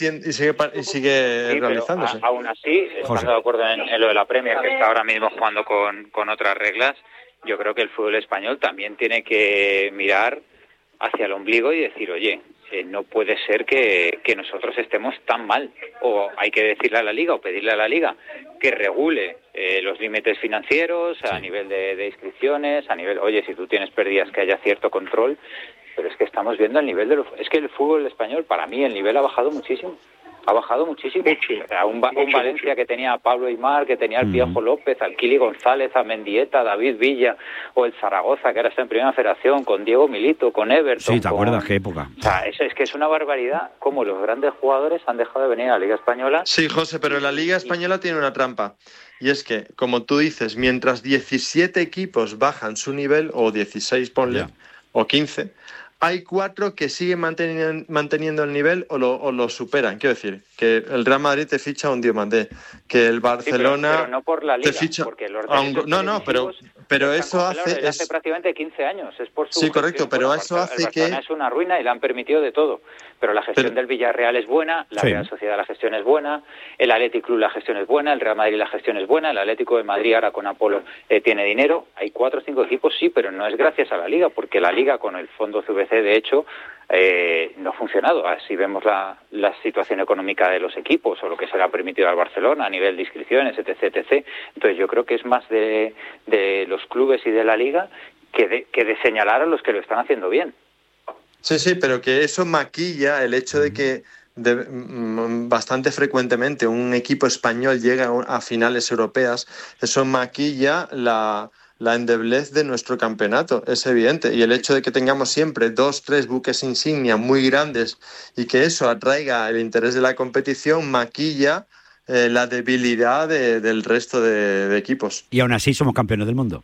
sigue realizándose. Aún así, estando de acuerdo en lo de la Premier, que está ahora mismo jugando con otras reglas, yo creo que el fútbol español también tiene que mirar hacia el ombligo y decir, oye, no puede ser que nosotros estemos tan mal. O hay que decirle a la Liga o pedirle a la Liga que regule los límites financieros a nivel de inscripciones, a nivel, oye, si tú tienes pérdidas, que haya cierto control. Pero es que estamos viendo el nivel es que el fútbol español, para mí, el nivel ha bajado muchísimo. O sea, un Valencia que tenía a Pablo Aimar, que tenía al Piojo López, al Kili González, a Mendieta, a David Villa, o el Zaragoza, que ahora está en Primera Federación, con Diego Milito, con Everton. Sí, ¿te acuerdas qué época? O sea, es que es una barbaridad cómo los grandes jugadores han dejado de venir a la Liga Española. Sí, José, pero la Liga Española tiene una trampa. Y es que, como tú dices, mientras 17 equipos bajan su nivel, o 16, ponle, o 15... hay 4 que siguen manteniendo el nivel o lo superan. Quiero decir, que el Real Madrid te ficha un Diomandé, que el Barcelona pero no por la Liga, te ficha... porque los pero eso hace prácticamente 15 años. Es por su sí, correcto, pero eso hace que... es una ruina y le han permitido de todo. Pero la gestión del Villarreal es buena, la Real Sociedad la gestión es buena, el Athletic Club la gestión es buena, el Real Madrid la gestión es buena, el Atlético de Madrid ahora con Apolo tiene dinero. Hay 4 o 5 equipos, sí, pero no es gracias a la Liga, porque la Liga con el fondo CVC, de hecho, no ha funcionado. Así vemos la situación económica de los equipos o lo que se le ha permitido al Barcelona a nivel de inscripciones, etc. Entonces yo creo que es más de los clubes y de la Liga que de señalar a los que lo están haciendo bien. Sí, pero que eso maquilla el hecho de que bastante frecuentemente un equipo español llega a finales europeas, eso maquilla la endeblez de nuestro campeonato, es evidente, y el hecho de que tengamos siempre 2-3 buques insignia muy grandes y que eso atraiga el interés de la competición maquilla la debilidad del resto de equipos. Y aún así somos campeones del mundo.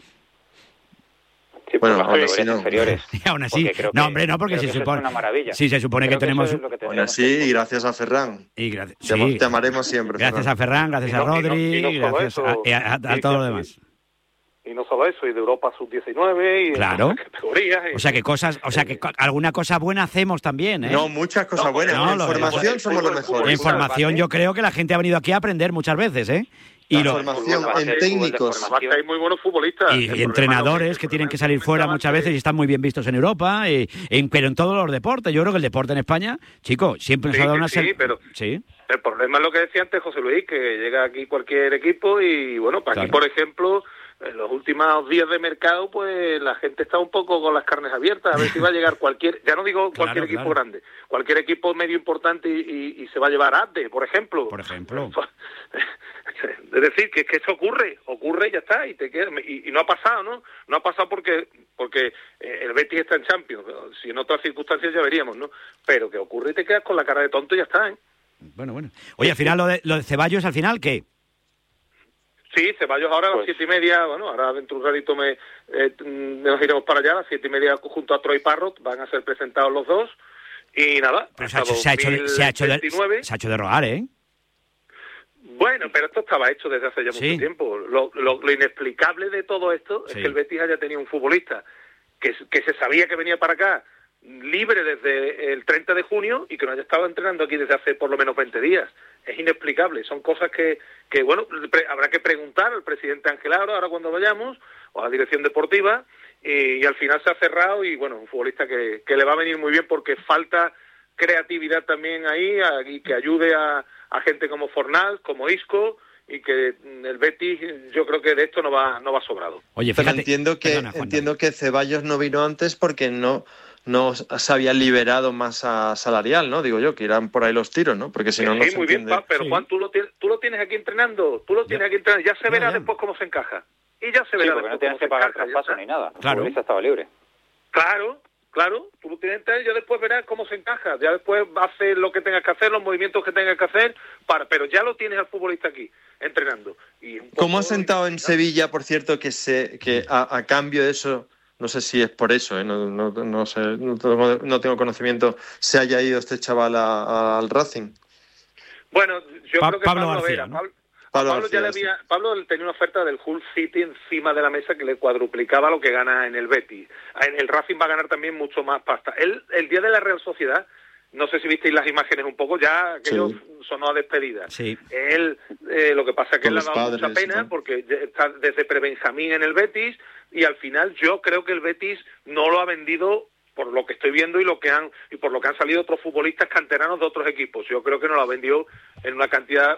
Sí, bueno, aún así no. Y aún así, no, hombre, no, porque se supone... Es una maravilla. Sí, se supone que tenemos... Aún así, y gracias a Ferran. Te amaremos siempre, gracias a Ferran, gracias a Rodri, gracias a todo lo demás. Y no solo eso, y de Europa sub-19 y claro. de categorías. O sea que alguna cosa buena hacemos también, ¿eh? No, muchas cosas buenas. En formación somos los mejores. En formación yo creo que la gente ha venido aquí a aprender muchas veces, ¿eh? Y formación en técnicos. Hay muy buenos futbolistas. Y entrenadores que tienen que salir fuera muchas veces y están muy bien vistos en Europa, pero en todos los deportes. Yo creo que el deporte en España, chico, siempre nos ha dado una... pero el problema es lo que decía antes José Luis, que llega aquí cualquier equipo y, bueno, para aquí, por ejemplo... En los últimos días de mercado, pues la gente está un poco con las carnes abiertas, a ver si va a llegar cualquier, ya no digo cualquier equipo grande, cualquier equipo medio importante y se va a llevar ADE, por ejemplo. Es decir, que eso ocurre y ya está, y te queda, y no ha pasado, ¿no? No ha pasado porque el Betis está en Champions, si en otras circunstancias ya veríamos, ¿no? Pero que ocurre y te quedas con la cara de tonto y ya está, ¿eh? Bueno. Oye, al final lo de Ceballos, al final, ¿qué? Sí, Ceballos ahora a las 7:30, bueno, ahora dentro de un ratito nos iremos para allá, a las 7:30 junto a Troy Parrott, van a ser presentados los dos, y nada, pero se ha hecho de rogar, ¿eh? Bueno, pero esto estaba hecho desde hace ya mucho tiempo. Lo inexplicable de todo esto es que el Betis haya tenido un futbolista que se sabía que venía para acá, libre desde el 30 de junio y que no haya estado entrenando aquí desde hace por lo menos 20 días. Es inexplicable, son cosas que bueno, habrá que preguntar al presidente Ángel Aro ahora cuando vayamos, o a la dirección deportiva, y al final se ha cerrado y bueno, un futbolista que le va a venir muy bien porque falta creatividad también ahí y que ayude a gente como Fornals, como Isco, y que el Betis yo creo que de esto no va sobrado. Oye, fíjate, pero entiendo que Ceballos no vino antes porque no se había liberado masa salarial, ¿no? Digo yo, que irán por ahí los tiros, ¿no? Porque si no, no se muy entiende. Bien, pero Juan, tú lo tienes aquí entrenando, ya se verá después cómo se encaja. Y ya se verá porque no tienes que pagar traspaso ni nada. Claro. El estaba libre. Claro, tú lo tienes que entender, ya después verás cómo se encaja, ya después hace lo que tengas que hacer, los movimientos que tengas que hacer, pero ya lo tienes al futbolista aquí, entrenando. ¿Cómo ha sentado en Sevilla, por cierto, que a cambio de eso, no sé si es por eso, no sé, no tengo conocimiento, se haya ido este chaval al Racing? Bueno, yo creo que Pablo García, ¿no? Pablo tenía una oferta del Hull City encima de la mesa que le cuadruplicaba lo que gana en el Betis. En el Racing va a ganar también mucho más pasta. El día de la Real Sociedad, no sé si visteis las imágenes un poco, ya aquello sonó a despedida. Sí. Él, lo que pasa es que él le ha dado mucha pena porque está desde prebenjamín en el Betis y al final yo creo que el Betis no lo ha vendido por lo que estoy viendo y por lo que han salido otros futbolistas canteranos de otros equipos. Yo creo que no lo ha vendido en una cantidad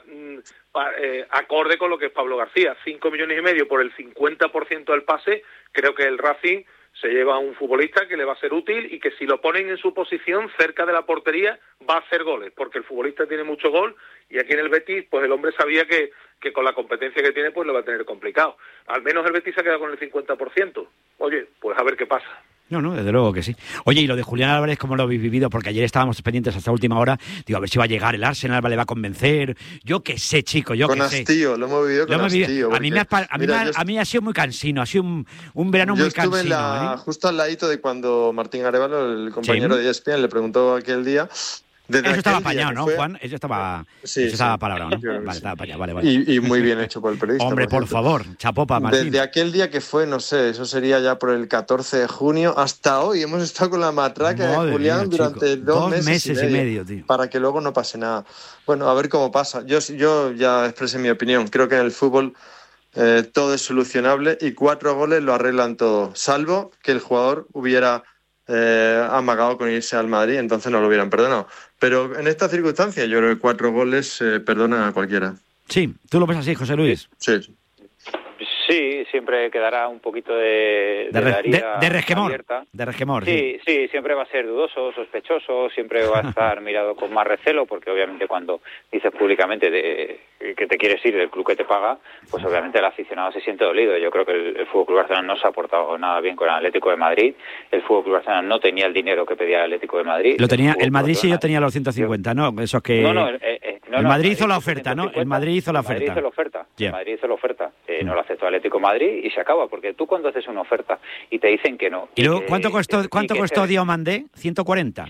acorde con lo que es Pablo García. 5,5 millones por el 50% del pase. Creo que el Racing se lleva a un futbolista que le va a ser útil y que si lo ponen en su posición cerca de la portería va a hacer goles, porque el futbolista tiene mucho gol y aquí en el Betis pues el hombre sabía que con la competencia que tiene pues lo va a tener complicado. Al menos el Betis se ha quedado con el 50%. Oye, pues a ver qué pasa. No, desde luego que sí. Oye, y lo de Julián Álvarez, ¿cómo lo habéis vivido? Porque ayer estábamos pendientes hasta última hora. Digo, a ver si va a llegar el Arsenal, le va a convencer. Yo qué sé, chico, con hastío, lo hemos vivido con hastío. A mí ha sido muy cansino, ha sido un verano muy cansino. Yo estuve justo al ladito de cuando Martín Arévalo, el compañero de ESPN, le preguntó aquel día... Eso estaba apañado, ¿no, Juan? Eso estaba palabrado, ¿no? Vale, estaba apañado, vale. Y muy bien hecho por el periodista. Hombre, por favor, chapopa, Martín. Desde aquel día que fue, no sé, eso sería ya por el 14 de junio, hasta hoy hemos estado con la matraca de Julián durante 2 meses y medio, tío. Para que luego no pase nada. Bueno, a ver cómo pasa. Yo ya expresé mi opinión. Creo que en el fútbol todo es solucionable y 4 goles lo arreglan todo, salvo que el jugador hubiera... amagado con irse al Madrid, entonces no lo hubieran perdonado. Pero en estas circunstancias yo creo que 4 goles perdonan a cualquiera. Sí, ¿tú lo ves así, José Luis? Sí. Sí, siempre quedará un poquito de resquemor. Abierta. De resquemor. Sí, siempre va a ser dudoso, sospechoso, siempre va a estar mirado con más recelo, porque obviamente cuando dices públicamente que te quieres ir del club que te paga, pues obviamente el aficionado se siente dolido. Yo creo que el FC Barcelona no se ha portado nada bien con el Atlético de Madrid. El FC Barcelona no tenía el dinero que pedía el Atlético de Madrid. Lo tenía, el Madrid sí, yo tenía los 150, ¿no? Esos que... No, el Madrid hizo la oferta, ¿no? El Madrid hizo la oferta. El Madrid hizo la oferta. No lo aceptó Atlético de Madrid y se acaba, porque tú cuando haces una oferta y te dicen que no... ¿Y luego cuánto costó Diomandé? ¿140?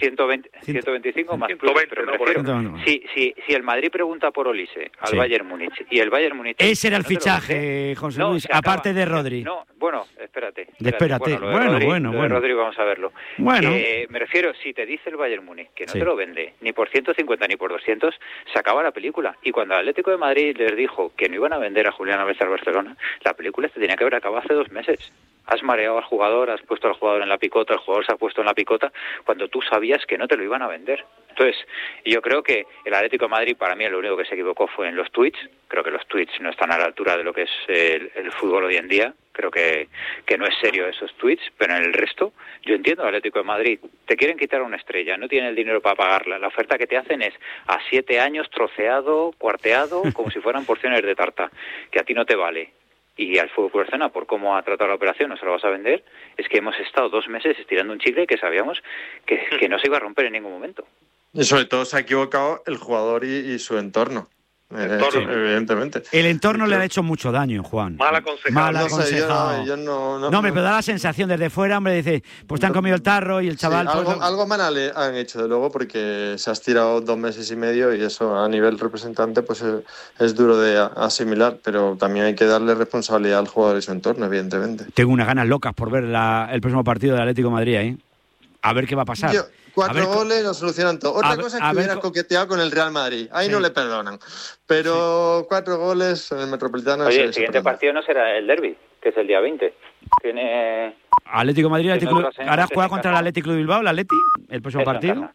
125 más plus, pero prefiero... Si el Madrid pregunta por Olise al Bayern Múnich y el Bayern Múnich... Ese era el fichaje, José Luis, aparte de Rodri. No, bueno, espérate. Bueno. Rodri vamos a verlo. Bueno. Me refiero, si te dice el Bayern Múnich que no te lo vende ni por 150 ni por 200, se acaba la película. Y cuando el Atlético de Madrid les dijo que no iban a vender a Julián Álvarez al Barcelona, la película se tenía que haber acabado hace 2 meses. Has mareado al jugador, has puesto al jugador en la picota, el jugador se ha puesto en la picota cuando tú sabías que no te lo iban a vender. Entonces, yo creo que el Atlético de Madrid, para mí, lo único que se equivocó fue en los tweets. Creo que los tweets no están a la altura de lo que es el fútbol hoy en día. Creo que no es serio esos tweets, pero en el resto, yo entiendo al Atlético de Madrid. Te quieren quitar una estrella, no tienen el dinero para pagarla. La oferta que te hacen es a 7 años troceado, cuarteado, como si fueran porciones de tarta, que a ti no te vale. Y al FC Barcelona, por cómo ha tratado la operación, no se lo vas a vender. Es que hemos estado 2 meses estirando un chicle que sabíamos que no se iba a romper en ningún momento. Y sobre todo se ha equivocado el jugador y su entorno. Evidentemente. El entorno le ha hecho mucho daño, Juan. Mal aconsejado. Yo no, hombre, pero da la sensación desde fuera, hombre, dice, pues te han comido el tarro y el chaval... Sí, algo mal han hecho, de luego, porque se ha estirado 2 meses y medio y eso a nivel representante pues es duro de asimilar, pero también hay que darle responsabilidad al jugador y su entorno, evidentemente. Tengo unas ganas locas por ver el próximo partido del Atlético de Madrid ahí. A ver qué va a pasar. 4 goles lo solucionan todo. Otra cosa es que hubieran coqueteado con el Real Madrid. Ahí no le perdonan. Pero 4 goles en el Metropolitano... Oye, el siguiente partido no será el derbi, que es el día 20. Tiene... Atlético de Madrid, ahora juega contra el Atlético de Bilbao, el Atleti, el próximo partido.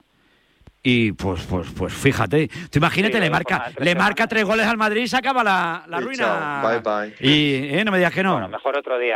Y pues fíjate, tú imagínate, le marca 3 goles al Madrid y se acaba la ruina. Bye. Y no me digas que no. Bueno, mejor otro día.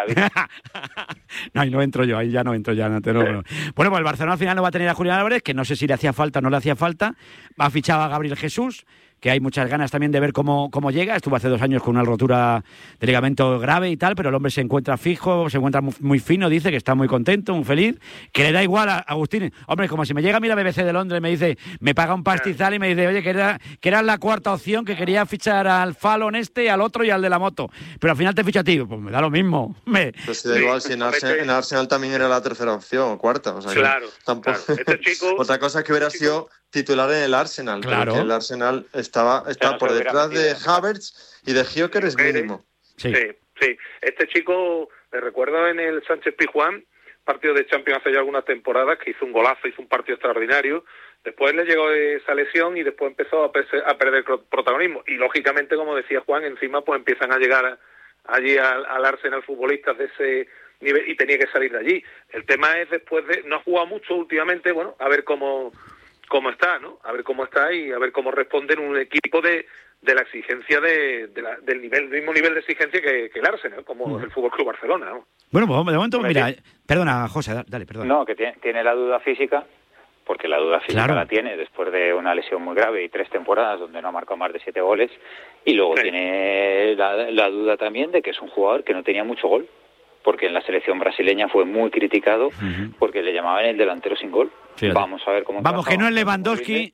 No, ahí no entro yo, Bueno, pues el Barcelona al final no va a tener a Julián Álvarez, que no sé si le hacía falta o no le hacía falta. Ha fichado a Gabriel Jesús, que hay muchas ganas también de ver cómo llega. Estuvo hace 2 años con una rotura de ligamento grave y tal, pero el hombre se encuentra fijo, se encuentra muy fino, dice que está muy contento, muy feliz, que le da igual a Agustín. Hombre, como si me llega a mí la BBC de Londres y me dice, me paga un pastizal y me dice, oye, que era la 4ª opción, que quería fichar al Fallon al otro y al de la moto, pero al final te ficha a ti. Pues me da lo mismo. Pues da igual, si en Arsenal también era la 3ª opción o 4ª. O sea, claro. Este chico... Otra cosa es que hubiera sido titular en el Arsenal, claro. Porque el Arsenal está por detrás de Havertz y de Gyökeres mínimo. Sí. Este chico, le recuerdo en el Sánchez Pizjuán, partido de Champions hace ya algunas temporadas, que hizo un golazo, hizo un partido extraordinario. Después le llegó esa lesión y después empezó a perder protagonismo. Y lógicamente, como decía Juan, encima pues empiezan a llegar allí al Arsenal futbolistas de ese nivel y tenía que salir de allí. El tema es, después de... No ha jugado mucho últimamente, bueno, a ver cómo está, ¿no? A ver cómo está y a ver cómo responde en un equipo de la exigencia del mismo nivel de exigencia que el Arsenal, como el FC Barcelona, ¿no? Bueno, pues de momento, mira, perdona, José, dale, perdona. No, que tiene la duda física, porque la duda física la tiene después de una lesión muy grave y 3 temporadas donde no ha marcado más de 7 goles, y luego tiene la duda también de que es un jugador que no tenía mucho gol, porque en la selección brasileña fue muy criticado porque le llamaban el delantero sin gol. Fíjate. Vamos a ver cómo... Vamos, que no es Lewandowski.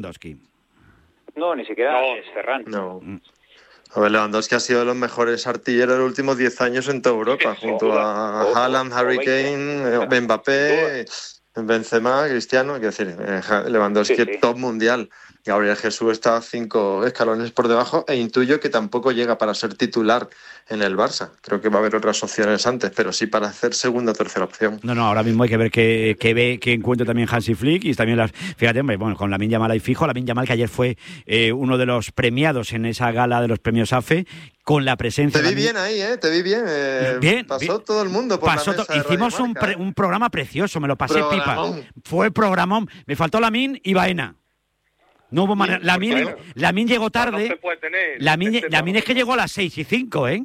No, ni siquiera es Ferran. No. A ver, Lewandowski ha sido de los mejores artilleros de los últimos 10 años en toda Europa, junto a Haaland, Harry Kane, Mbappé, Benzema, Cristiano. Quiero decir, Lewandowski top mundial. Gabriel Jesús está 5 escalones por debajo e intuyo que tampoco llega para ser titular en el Barça. Creo que va a haber otras opciones antes, pero sí para hacer 2ª o 3ª opción. No, ahora mismo hay que ver qué encuentra también Hansi Flick y también fíjate, hombre, bueno, con Lamine Yamal ahí fijo, Lamine Yamal que ayer fue uno de los premiados en esa gala de los premios AFE, con la presencia... Te vi bien ahí, te vi bien. Pasó todo el mundo por la mesa. Hicimos un programa precioso, me lo pasé pipa. Fue programón. Me faltó Lamine y Baena. No hubo manera. Lamine llegó tarde. No se puede tener. Lamine es que llegó a las 6:05, ¿eh?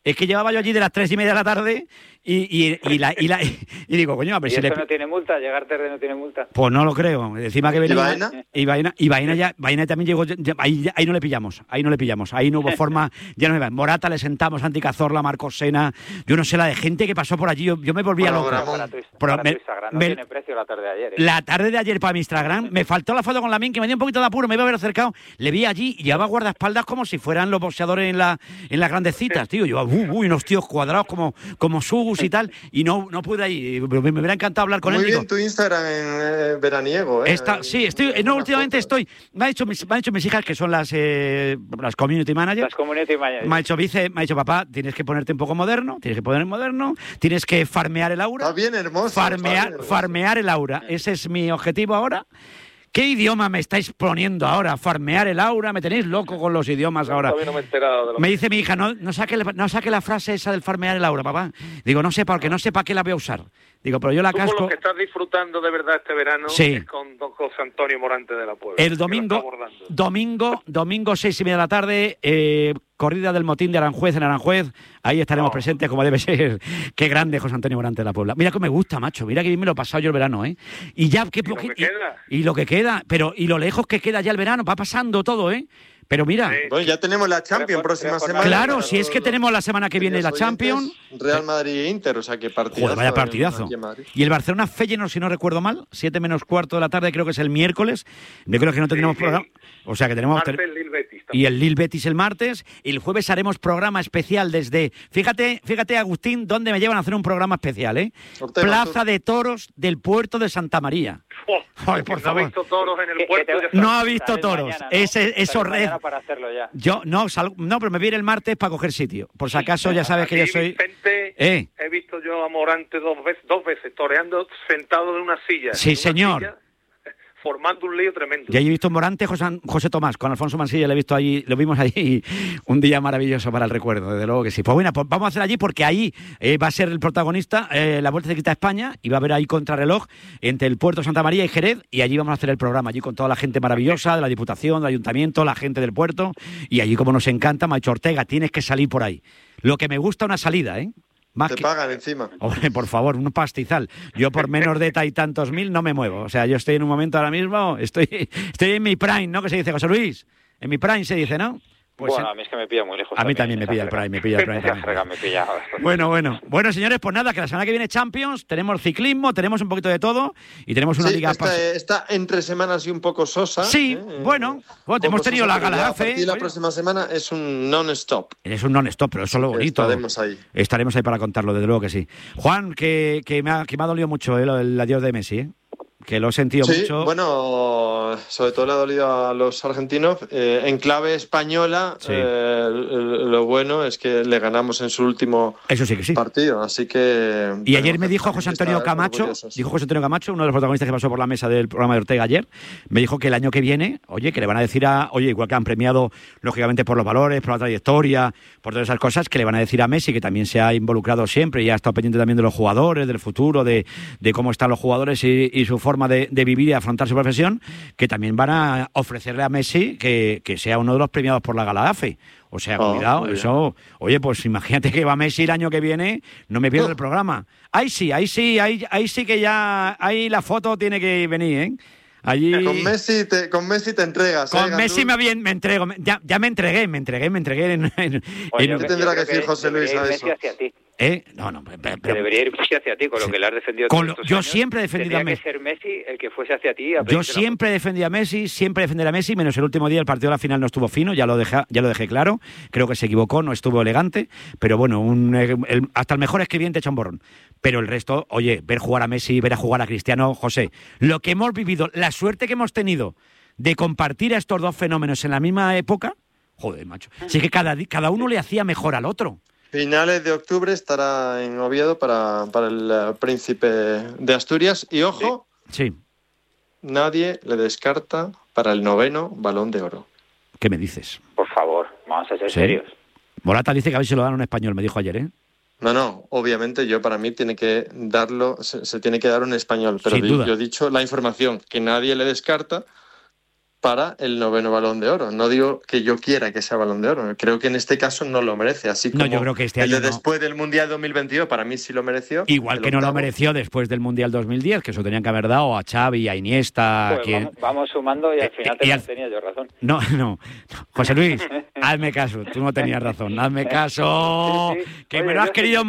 Es que llevaba yo allí de las 3:30 de la tarde y digo, coño, a ver ¿Y si eso no tiene multa? ¿Llegar tarde no tiene multa? Pues no lo creo. Encima que venía... ¿Y Baena también llegó... Ahí no le pillamos. Ahí no hubo forma... Ya no me va. Morata le sentamos, Santi Cazorla, Marcos Sena... Yo no sé, la de gente que pasó por allí. Yo me volvía loco. Para tu Instagram no tiene precio la tarde de ayer. La tarde de ayer para mi Instagram me faltó la foto con Lamine, que me dio un poquito de apuro, me iba a haber acercado. Le vi allí y llevaba guardaespaldas como si fueran los boxeadores en las grandes citas, tío. Yo, unos tíos cuadrados como Sugus y tal, y no pude ir. Me hubiera encantado hablar con él. Muy bien tu Instagram en veraniego, ¿eh? Sí, últimamente estoy... Me ha dicho mis hijas, que son las community managers. Las community managers. Me ha dicho, papá, tienes que ponerte un poco moderno, tienes que farmear el aura. Está bien hermoso. Farmear el aura. Ese es mi objetivo ahora. ¿Qué idioma me estáis poniendo ahora? Farmear el aura, me tenéis loco con los idiomas ahora. Todavía no me he enterado de lo Me dice mi hija, no saque la frase esa del farmear el aura, papá. Digo, no sé, porque no sé para qué la voy a usar. Digo, pero yo la casco. Tú lo que estás disfrutando de verdad este verano sí. Es con don José Antonio Morante de la Puebla. El domingo 6:30 de la tarde, corrida del motín de Aranjuez en Aranjuez. Ahí estaremos presentes como debe ser. Qué grande José Antonio Morante de la Puebla. Mira que me gusta, macho. Mira que bien me lo he pasado yo el verano, ¿eh? Y ya lo que queda, pero y lo lejos que queda ya el verano, va pasando todo, ¿eh? Pero mira... Bueno, ya tenemos la Champions próxima semana. Claro, si es que tenemos la semana que viene la Champions. Real Madrid e Inter, o sea, que partidazo. Joder, vaya partidazo. Y el Barcelona Feyenoord, si no recuerdo mal, 7:15 de la tarde, creo que es el miércoles. Yo creo que no tendremos programa. O sea, que tenemos... Y el Lille Betis el martes. Y el jueves haremos programa especial desde... Fíjate, Agustín, dónde me llevan a hacer un programa especial, ¿eh? Plaza de Toros del Puerto de Santa María. Ay, por favor. No ha visto toros en el puerto. No ha visto toros. Eso red. Para hacerlo ya. Yo no, pero me voy a ir el martes para coger sitio. Por si acaso ya sabes que yo soy... Vicente, he visto yo a Morante dos veces toreando sentado en una silla. Sí, señor. Silla, formando un lío tremendo. Ya he visto Morante, José Tomás, con Alfonso Mansilla, lo vimos allí, un día maravilloso para el recuerdo, desde luego que sí. Pues bueno, pues vamos a hacer allí porque ahí va a ser el protagonista la Vuelta Ciclista a España y va a haber ahí contrarreloj entre el Puerto Santa María y Jerez y allí vamos a hacer el programa, allí con toda la gente maravillosa de la Diputación, del Ayuntamiento, la gente del puerto y allí como nos encanta, Macho Ortega, tienes que salir por ahí. Lo que me gusta una salida, ¿eh? Pagan encima. Hombre, por favor, un pastizal. Yo por menos de tantos mil no me muevo. O sea, yo estoy en un momento ahora mismo, estoy en mi prime, ¿no? ¿Qué se dice, José Luis? En mi prime se dice, ¿no? Pues a mí es que me pilla muy lejos. A mí también me pilla el prime, también. Bueno, señores, pues nada, que la semana que viene Champions, tenemos ciclismo, tenemos un poquito de todo y tenemos una liga... Está entre semanas y un poco sosa. Sí, bueno, hemos tenido la gala AFE. Y la próxima semana es un non-stop. Es un non-stop, pero eso es lo bonito. Estaremos ahí para contarlo, desde luego que sí. Juan, que me ha dolido mucho el adiós de Messi, ¿eh? Que lo he sentido mucho. Bueno, sobre todo le ha dolido a los argentinos. En clave española, lo bueno es que le ganamos en su último partido. Así que. Y ayer me dijo José Antonio Camacho, uno de los protagonistas que pasó por la mesa del programa de Ortega ayer, me dijo que el año que viene, que le van a decir igual que han premiado, lógicamente, por los valores, por la trayectoria, por todas esas cosas, que le van a decir a Messi, que también se ha involucrado siempre y ha estado pendiente también de los jugadores, del futuro, de cómo están los jugadores y su forma de vivir y afrontar su profesión, que también van a ofrecerle a Messi que sea uno de los premiados por la gala AFE. O sea, cuidado, eso... Oye, pues imagínate que va Messi el año que viene, no me pierdo el programa. Ahí sí que ya... Ahí la foto tiene que venir, ¿eh? Allí... Con Messi te entregas. Con Messi me entrego. Ya me entregué. ¿Qué tendrá que decir José Luis a eso? Que debería ir Messi hacia ti, con lo que le has defendido todos estos años. Siempre he defendido a Messi. Tendría que ser Messi el que fuese hacia ti. Yo siempre defendí a Messi, siempre defenderé a Messi, menos el último día, el partido de la final no estuvo fino, ya lo dejé claro. Creo que se equivocó, no estuvo elegante, pero bueno, hasta el mejor escribiente echa un borrón. Pero el resto, oye, ver jugar a Messi, ver a jugar a Cristiano, José, lo que hemos vivido, la suerte que hemos tenido de compartir a estos dos fenómenos en la misma época, joder, macho. Sí que cada uno le hacía mejor al otro. Finales de octubre estará en Oviedo para el Príncipe de Asturias. Y ojo, nadie le descarta para el 9º Balón de Oro. ¿Qué me dices? Por favor, vamos a ser serios. Morata dice que a ver si lo dan un español, me dijo ayer, ¿eh? No, obviamente para mí tiene que darlo, se tiene que dar un español. Pero yo he dicho la información, que nadie le descarta para el 9º Balón de Oro. No digo que yo quiera que sea Balón de Oro, creo que en este caso no lo merece, así como yo creo que este el año de después del Mundial 2022 para mí sí lo mereció. Igual que no lo mereció después del Mundial 2010, que eso tenían que haber dado a Xavi, a Iniesta... Pues vamos sumando y al final tenía yo razón. No. José Luis, hazme caso, tú no tenías razón, hazme caso, que me lo has querido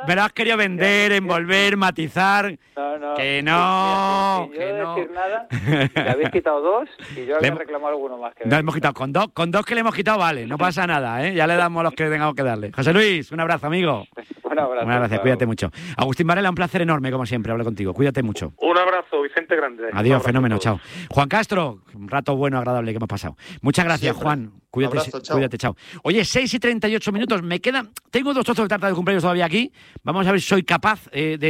vender, envolver, matizar... Que no. Decir nada, le habéis quitado 2 y yo había reclamado alguno más. No hemos quitado, con dos que le hemos quitado, vale, no pasa nada, ya le damos los que tengamos que darle. José Luis, un abrazo, amigo. Un abrazo. Muchas gracias, cuídate mucho. Agustín Varela, un placer enorme, como siempre, hablar contigo. Cuídate mucho. Un abrazo, Vicente Grande. Adiós, fenómeno, chao. Juan Castro, un rato bueno, agradable que hemos pasado. Muchas gracias, siempre. Juan. Cuídate, abrazo, chao. Cuídate, chao. Oye, 6:38 minutos, me quedan... Tengo 2 trozos de tarta de cumpleaños todavía aquí. Vamos a ver si soy capaz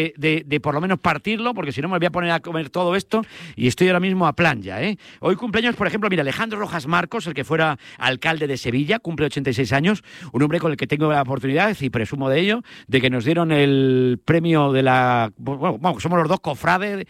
de por lo menos partirlo, porque si no me voy a poner a comer todo esto y estoy ahora mismo a plan ya, Hoy cumpleaños, por ejemplo, mira, Alejandro Rojas Marcos, el que fuera alcalde de Sevilla, cumple 86 años, un hombre con el que tengo la oportunidad, y presumo de ello, de que nos dieron el premio de la... Bueno, somos los 2 cofrades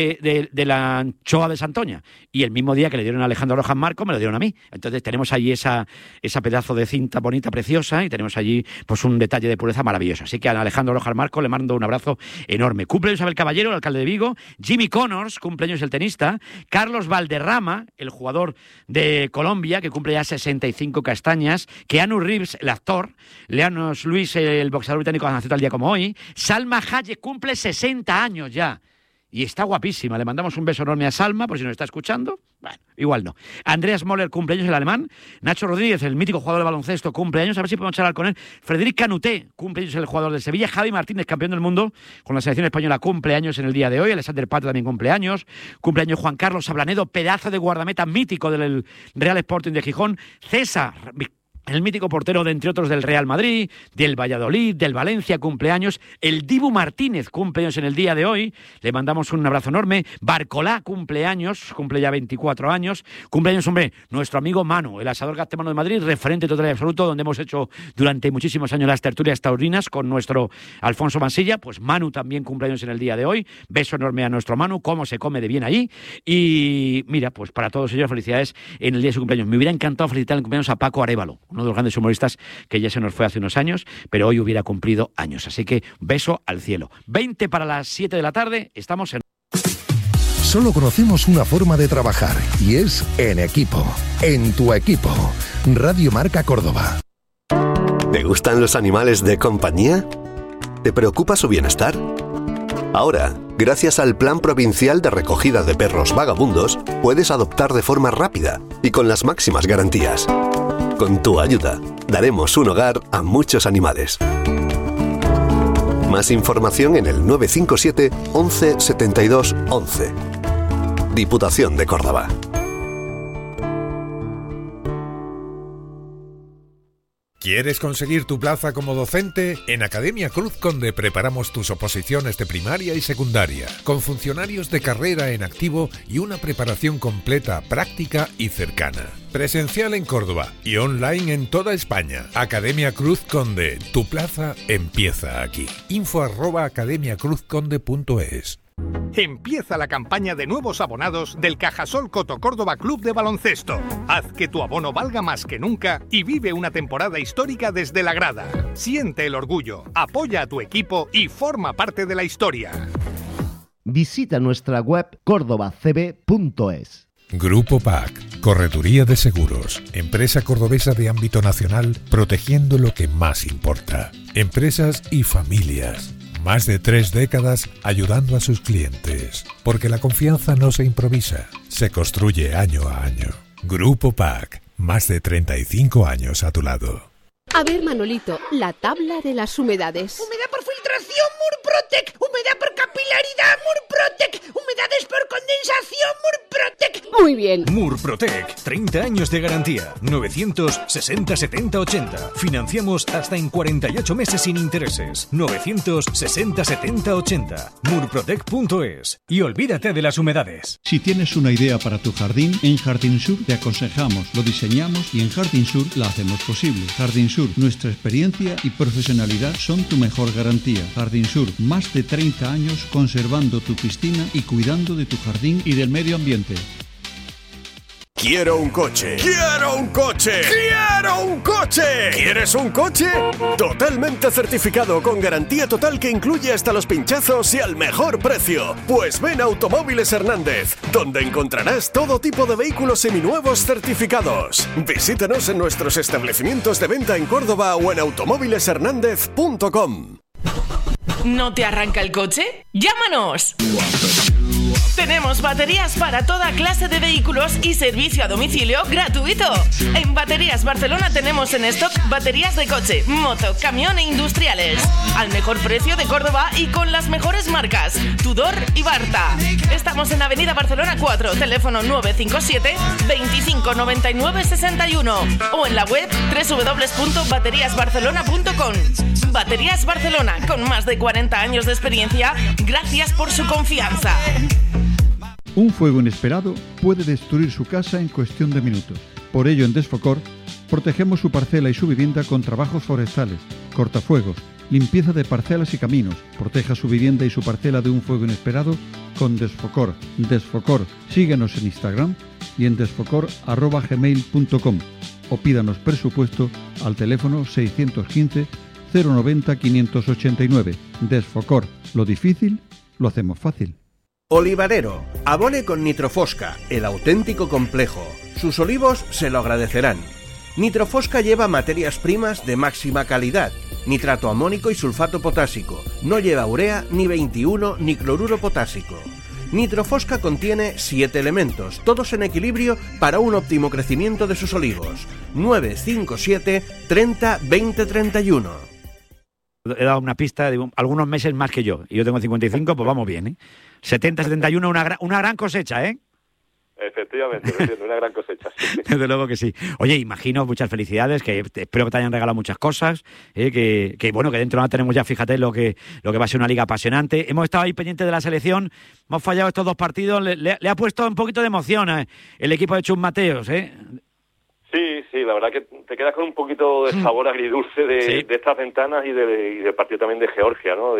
de la anchoa de Santoña, y el mismo día que le dieron a Alejandro Rojas Marcos me lo dieron a mí. Entonces tenemos allí esa pedazo de cinta bonita, preciosa, y tenemos allí pues un detalle de pureza maravilloso. Así que a Alejandro Rojas Marcos le mando un abrazo enorme. Cumpleaños Isabel Caballero, el alcalde de Vigo, Jimmy Connors, cumpleaños el tenista, Carlos Valderrama, el jugador de Colombia, que cumple ya 65 castañas, Keanu Reeves, el actor, Leanos Luis, el boxeador británico, ha nacido tal día como hoy, Salma Hayek cumple 60 años ya. Y está guapísima. Le mandamos un beso enorme a Salma, por si nos está escuchando. Bueno, igual no. Andreas Moller, cumpleaños, el alemán. Nacho Rodríguez, el mítico jugador de baloncesto, cumpleaños. A ver si podemos charlar con él. Frederic Canuté, cumpleaños, el jugador del Sevilla. Javi Martínez, campeón del mundo con la selección española, cumpleaños en el día de hoy. Alexander Pato también cumpleaños. Cumpleaños Juan Carlos Ablanedo, pedazo de guardameta mítico del Real Sporting de Gijón. César, el mítico portero de, entre otros, del Real Madrid, del Valladolid, del Valencia, cumpleaños. El Dibu Martínez, cumpleaños en el día de hoy. Le mandamos un abrazo enorme. Barcolá, cumpleaños, cumple ya 24 años. Cumpleaños, hombre, nuestro amigo Manu, el asador gastemano de Madrid, referente total y absoluto, donde hemos hecho durante muchísimos años las tertulias taurinas con nuestro Alfonso Mansilla. Pues Manu también cumpleaños en el día de hoy. Beso enorme a nuestro Manu, cómo se come de bien allí. Y mira, pues para todos ellos, felicidades en el día de su cumpleaños. Me hubiera encantado felicitar el cumpleaños a Paco Arévalo, uno de los grandes humoristas que ya se nos fue hace unos años, pero hoy hubiera cumplido años. Así que beso al cielo. 20 para las 7 de la tarde, estamos en... Solo conocemos una forma de trabajar y es en equipo. En tu equipo. Radio Marca Córdoba. ¿Te gustan los animales de compañía? ¿Te preocupa su bienestar? Ahora, gracias al Plan Provincial de Recogida de Perros Vagabundos, puedes adoptar de forma rápida y con las máximas garantías. Con tu ayuda, daremos un hogar a muchos animales. Más información en el 957 11 72 11. Diputación de Córdoba. ¿Quieres conseguir tu plaza como docente? En Academia Cruz Conde preparamos tus oposiciones de primaria y secundaria, con funcionarios de carrera en activo y una preparación completa, práctica y cercana. Presencial en Córdoba y online en toda España. Academia Cruz Conde, tu plaza empieza aquí. info@academiacruzconde.es. Empieza la campaña de nuevos abonados del Cajasol Coto Córdoba Club de Baloncesto. Haz que tu abono valga más que nunca y vive una temporada histórica desde la grada. Siente el orgullo, apoya a tu equipo y forma parte de la historia. Visita nuestra web cordobacb.es. Grupo PAC, Correduría de Seguros, empresa cordobesa de ámbito nacional, protegiendo lo que más importa. Empresas y familias. Más de 3 décadas ayudando a sus clientes, porque la confianza no se improvisa, se construye año a año. Grupo PAC, más de 35 años a tu lado. A ver, Manolito, la tabla de las humedades. Humedad por filtración, Murprotec. Humedad por capilaridad, Murprotec. Humedades por condensación, Murprotec. Muy bien. Murprotec, 30 años de garantía. 960 70 80. Financiamos hasta en 48 meses sin intereses. 960 70 80. Murprotec.es. Y olvídate de las humedades. Si tienes una idea para tu jardín, en Jardín Sur te aconsejamos, lo diseñamos y en Jardín Sur la hacemos posible. Jardín Sur, nuestra experiencia y profesionalidad son tu mejor garantía. Jardín Sur, más de 30 años conservando tu piscina y cuidando de tu jardín y del medio ambiente. Quiero un coche. ¡Quiero un coche! ¡Quiero un coche! ¿Quieres un coche? Totalmente certificado, con garantía total que incluye hasta los pinchazos y al mejor precio. Pues ven a Automóviles Hernández, donde encontrarás todo tipo de vehículos seminuevos certificados. Visítanos en nuestros establecimientos de venta en Córdoba o en automóvileshernandez.com. ¿No te arranca el coche? ¡Llámanos! Tenemos baterías para toda clase de vehículos y servicio a domicilio gratuito. En Baterías Barcelona tenemos en stock baterías de coche, moto, camión e industriales. Al mejor precio de Córdoba y con las mejores marcas, Tudor y Barta. Estamos en Avenida Barcelona 4, teléfono 957 25 99 61 o en la web www.bateriasbarcelona.com. Baterías Barcelona, con más de 40 años de experiencia, gracias por su confianza. Un fuego inesperado puede destruir su casa en cuestión de minutos. Por ello, en Desfocor, protegemos su parcela y su vivienda con trabajos forestales, cortafuegos, limpieza de parcelas y caminos. Proteja su vivienda y su parcela de un fuego inesperado con Desfocor. Desfocor. Síguenos en Instagram y en desfocor@gmail.com o pídanos presupuesto al teléfono 615 090 589. Desfocor. Lo difícil lo hacemos fácil. Olivarero, abone con Nitrofosca, el auténtico complejo. Sus olivos se lo agradecerán. Nitrofosca lleva materias primas de máxima calidad, nitrato amónico y sulfato potásico. No lleva urea, ni 21, ni cloruro potásico. Nitrofosca contiene 7 elementos, todos en equilibrio para un óptimo crecimiento de sus olivos. 957 30 20 31. He dado una pista de algunos meses más que yo. Y yo tengo 55, pues vamos bien, ¿eh? 70-71, una gran cosecha, ¿eh? Efectivamente, una gran cosecha. Sí. Desde luego que sí. Oye, imagino, muchas felicidades, que espero que te hayan regalado muchas cosas, que bueno, que dentro ahora tenemos ya, fíjate, lo que va a ser una liga apasionante. Hemos estado ahí pendientes de la selección, hemos fallado estos 2 partidos, le ha puesto un poquito de emoción el equipo de Chus Mateos, ¿eh? Sí, la verdad que te quedas con un poquito de sabor agridulce de estas ventanas y del partido también de Georgia, ¿no?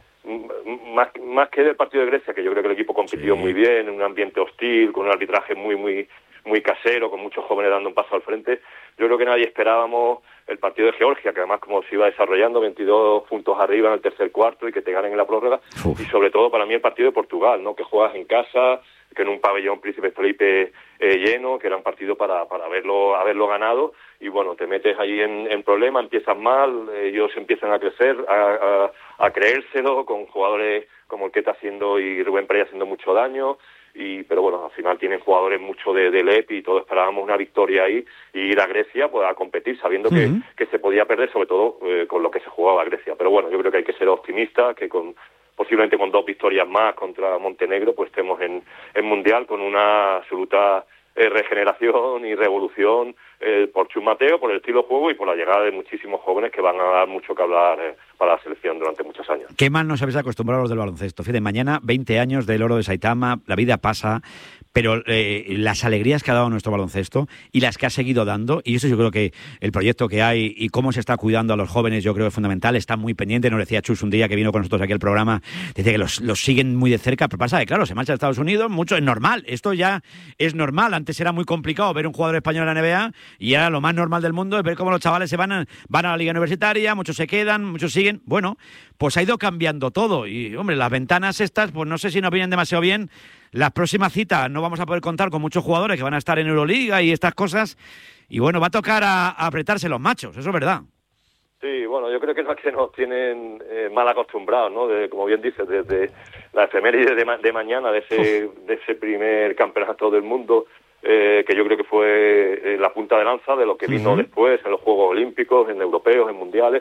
Más que del partido de Grecia, que yo creo que el equipo compitió muy bien, en un ambiente hostil, con un arbitraje muy casero, con muchos jóvenes dando un paso al frente. Yo creo que nadie esperábamos el partido de Georgia, que además como se iba desarrollando, 22 puntos arriba en el tercer cuarto y que te ganen en la prórroga. Y sobre todo para mí el partido de Portugal, ¿no? Que juegas en casa, que en un pabellón Príncipe Felipe lleno, que era un partido para haberlo ganado, y bueno, te metes ahí en problemas, empiezas mal, ellos empiezan a crecer, a creérselo, con jugadores como el que está haciendo y Rubén Pereira haciendo mucho daño, pero bueno, al final tienen jugadores mucho de LEP y todos esperábamos una victoria ahí, y ir a Grecia pues a competir sabiendo que se podía perder, sobre todo con lo que se jugaba a Grecia. Pero bueno, yo creo que hay que ser optimistas, que posiblemente con 2 victorias más contra Montenegro, pues estemos en Mundial con una absoluta regeneración y revolución por Chus Mateo, por el estilo de juego y por la llegada de muchísimos jóvenes que van a dar mucho que hablar para la selección durante muchos años. ¿Qué más nos habéis acostumbrado a los del baloncesto? Fíjate, mañana 20 años del oro de Saitama, la vida pasa, pero las alegrías que ha dado nuestro baloncesto y las que ha seguido dando, y eso yo creo que el proyecto que hay y cómo se está cuidando a los jóvenes, yo creo que es fundamental, está muy pendiente. Nos decía Chus un día que vino con nosotros aquí al programa, decía que los siguen muy de cerca, pero pasa que claro, se marcha a Estados Unidos, mucho es normal, esto ya es normal. Antes era muy complicado ver un jugador español en la NBA y ahora lo más normal del mundo es ver cómo los chavales se van a la liga universitaria, muchos se quedan, muchos siguen. Bueno, pues ha ido cambiando todo y, hombre, las ventanas estas, pues no sé si nos vienen demasiado bien. Las próximas citas no vamos a poder contar con muchos jugadores que van a estar en Euroliga y estas cosas, y bueno, va a tocar a apretarse los machos, eso es verdad. Sí, bueno, yo creo que es que nos tienen mal acostumbrados, ¿no? Como bien dices, desde la efeméride de mañana, de ese primer campeonato del mundo, que yo creo que fue la punta de lanza de lo que vino después en los Juegos Olímpicos, en europeos, en mundiales,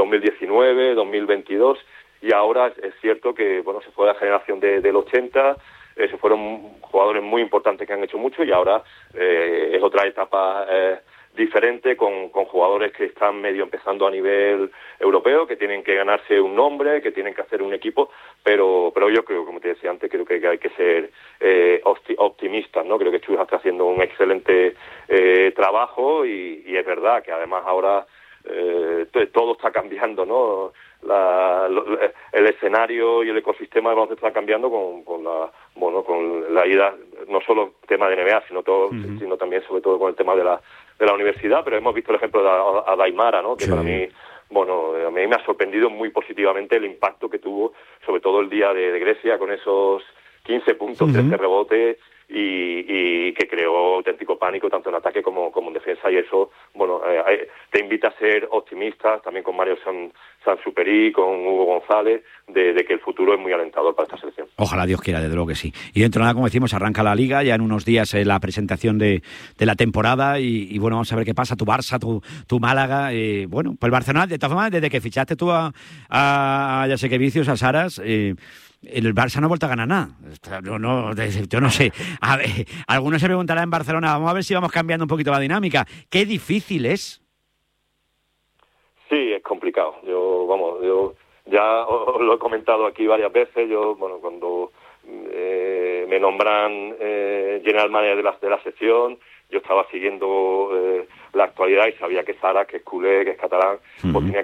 2019, 2022, y ahora es cierto que, bueno, se fue la generación del 80, se fueron jugadores muy importantes que han hecho mucho, y ahora es otra etapa diferente con jugadores que están medio empezando a nivel europeo, que tienen que ganarse un nombre, que tienen que hacer un equipo, pero yo creo, como te decía antes, creo que hay que ser optimistas, ¿no? Creo que Chus está haciendo un excelente trabajo y es verdad que además ahora todo está cambiando, ¿no? El escenario y el ecosistema de baloncesto está cambiando con la ida, no solo tema de NBA, sino también sobre todo con el tema de la universidad, pero hemos visto el ejemplo de Adaimara, ¿no? Que para mí, a mí me ha sorprendido muy positivamente el impacto que tuvo, sobre todo el día de Grecia, con esos 15 puntos, 13 rebotes, y que creó auténtico pánico tanto en ataque como en defensa, y eso te invita a ser optimista también con Mario Sansuperi, con Hugo González, de que el futuro es muy alentador para esta selección. Ojalá Dios quiera, desde luego que sí. Y dentro de nada, como decimos, arranca la Liga, ya en unos días la presentación de la temporada, y bueno, vamos a ver qué pasa, tu Barça, tu Málaga, pues el Barcelona, de todas formas, desde que fichaste tú a Jasikevičius, a Saras, el Barça no ha vuelto a ganar nada. Yo no sé. A ver, algunos se preguntarán en Barcelona, vamos a ver si vamos cambiando un poquito la dinámica. Qué difícil es. Sí, es complicado. Yo ya os lo he comentado aquí varias veces. Cuando me nombran general manager de la sección, yo estaba siguiendo la actualidad y sabía que Sara, que es culé, que es catalán, pues tenía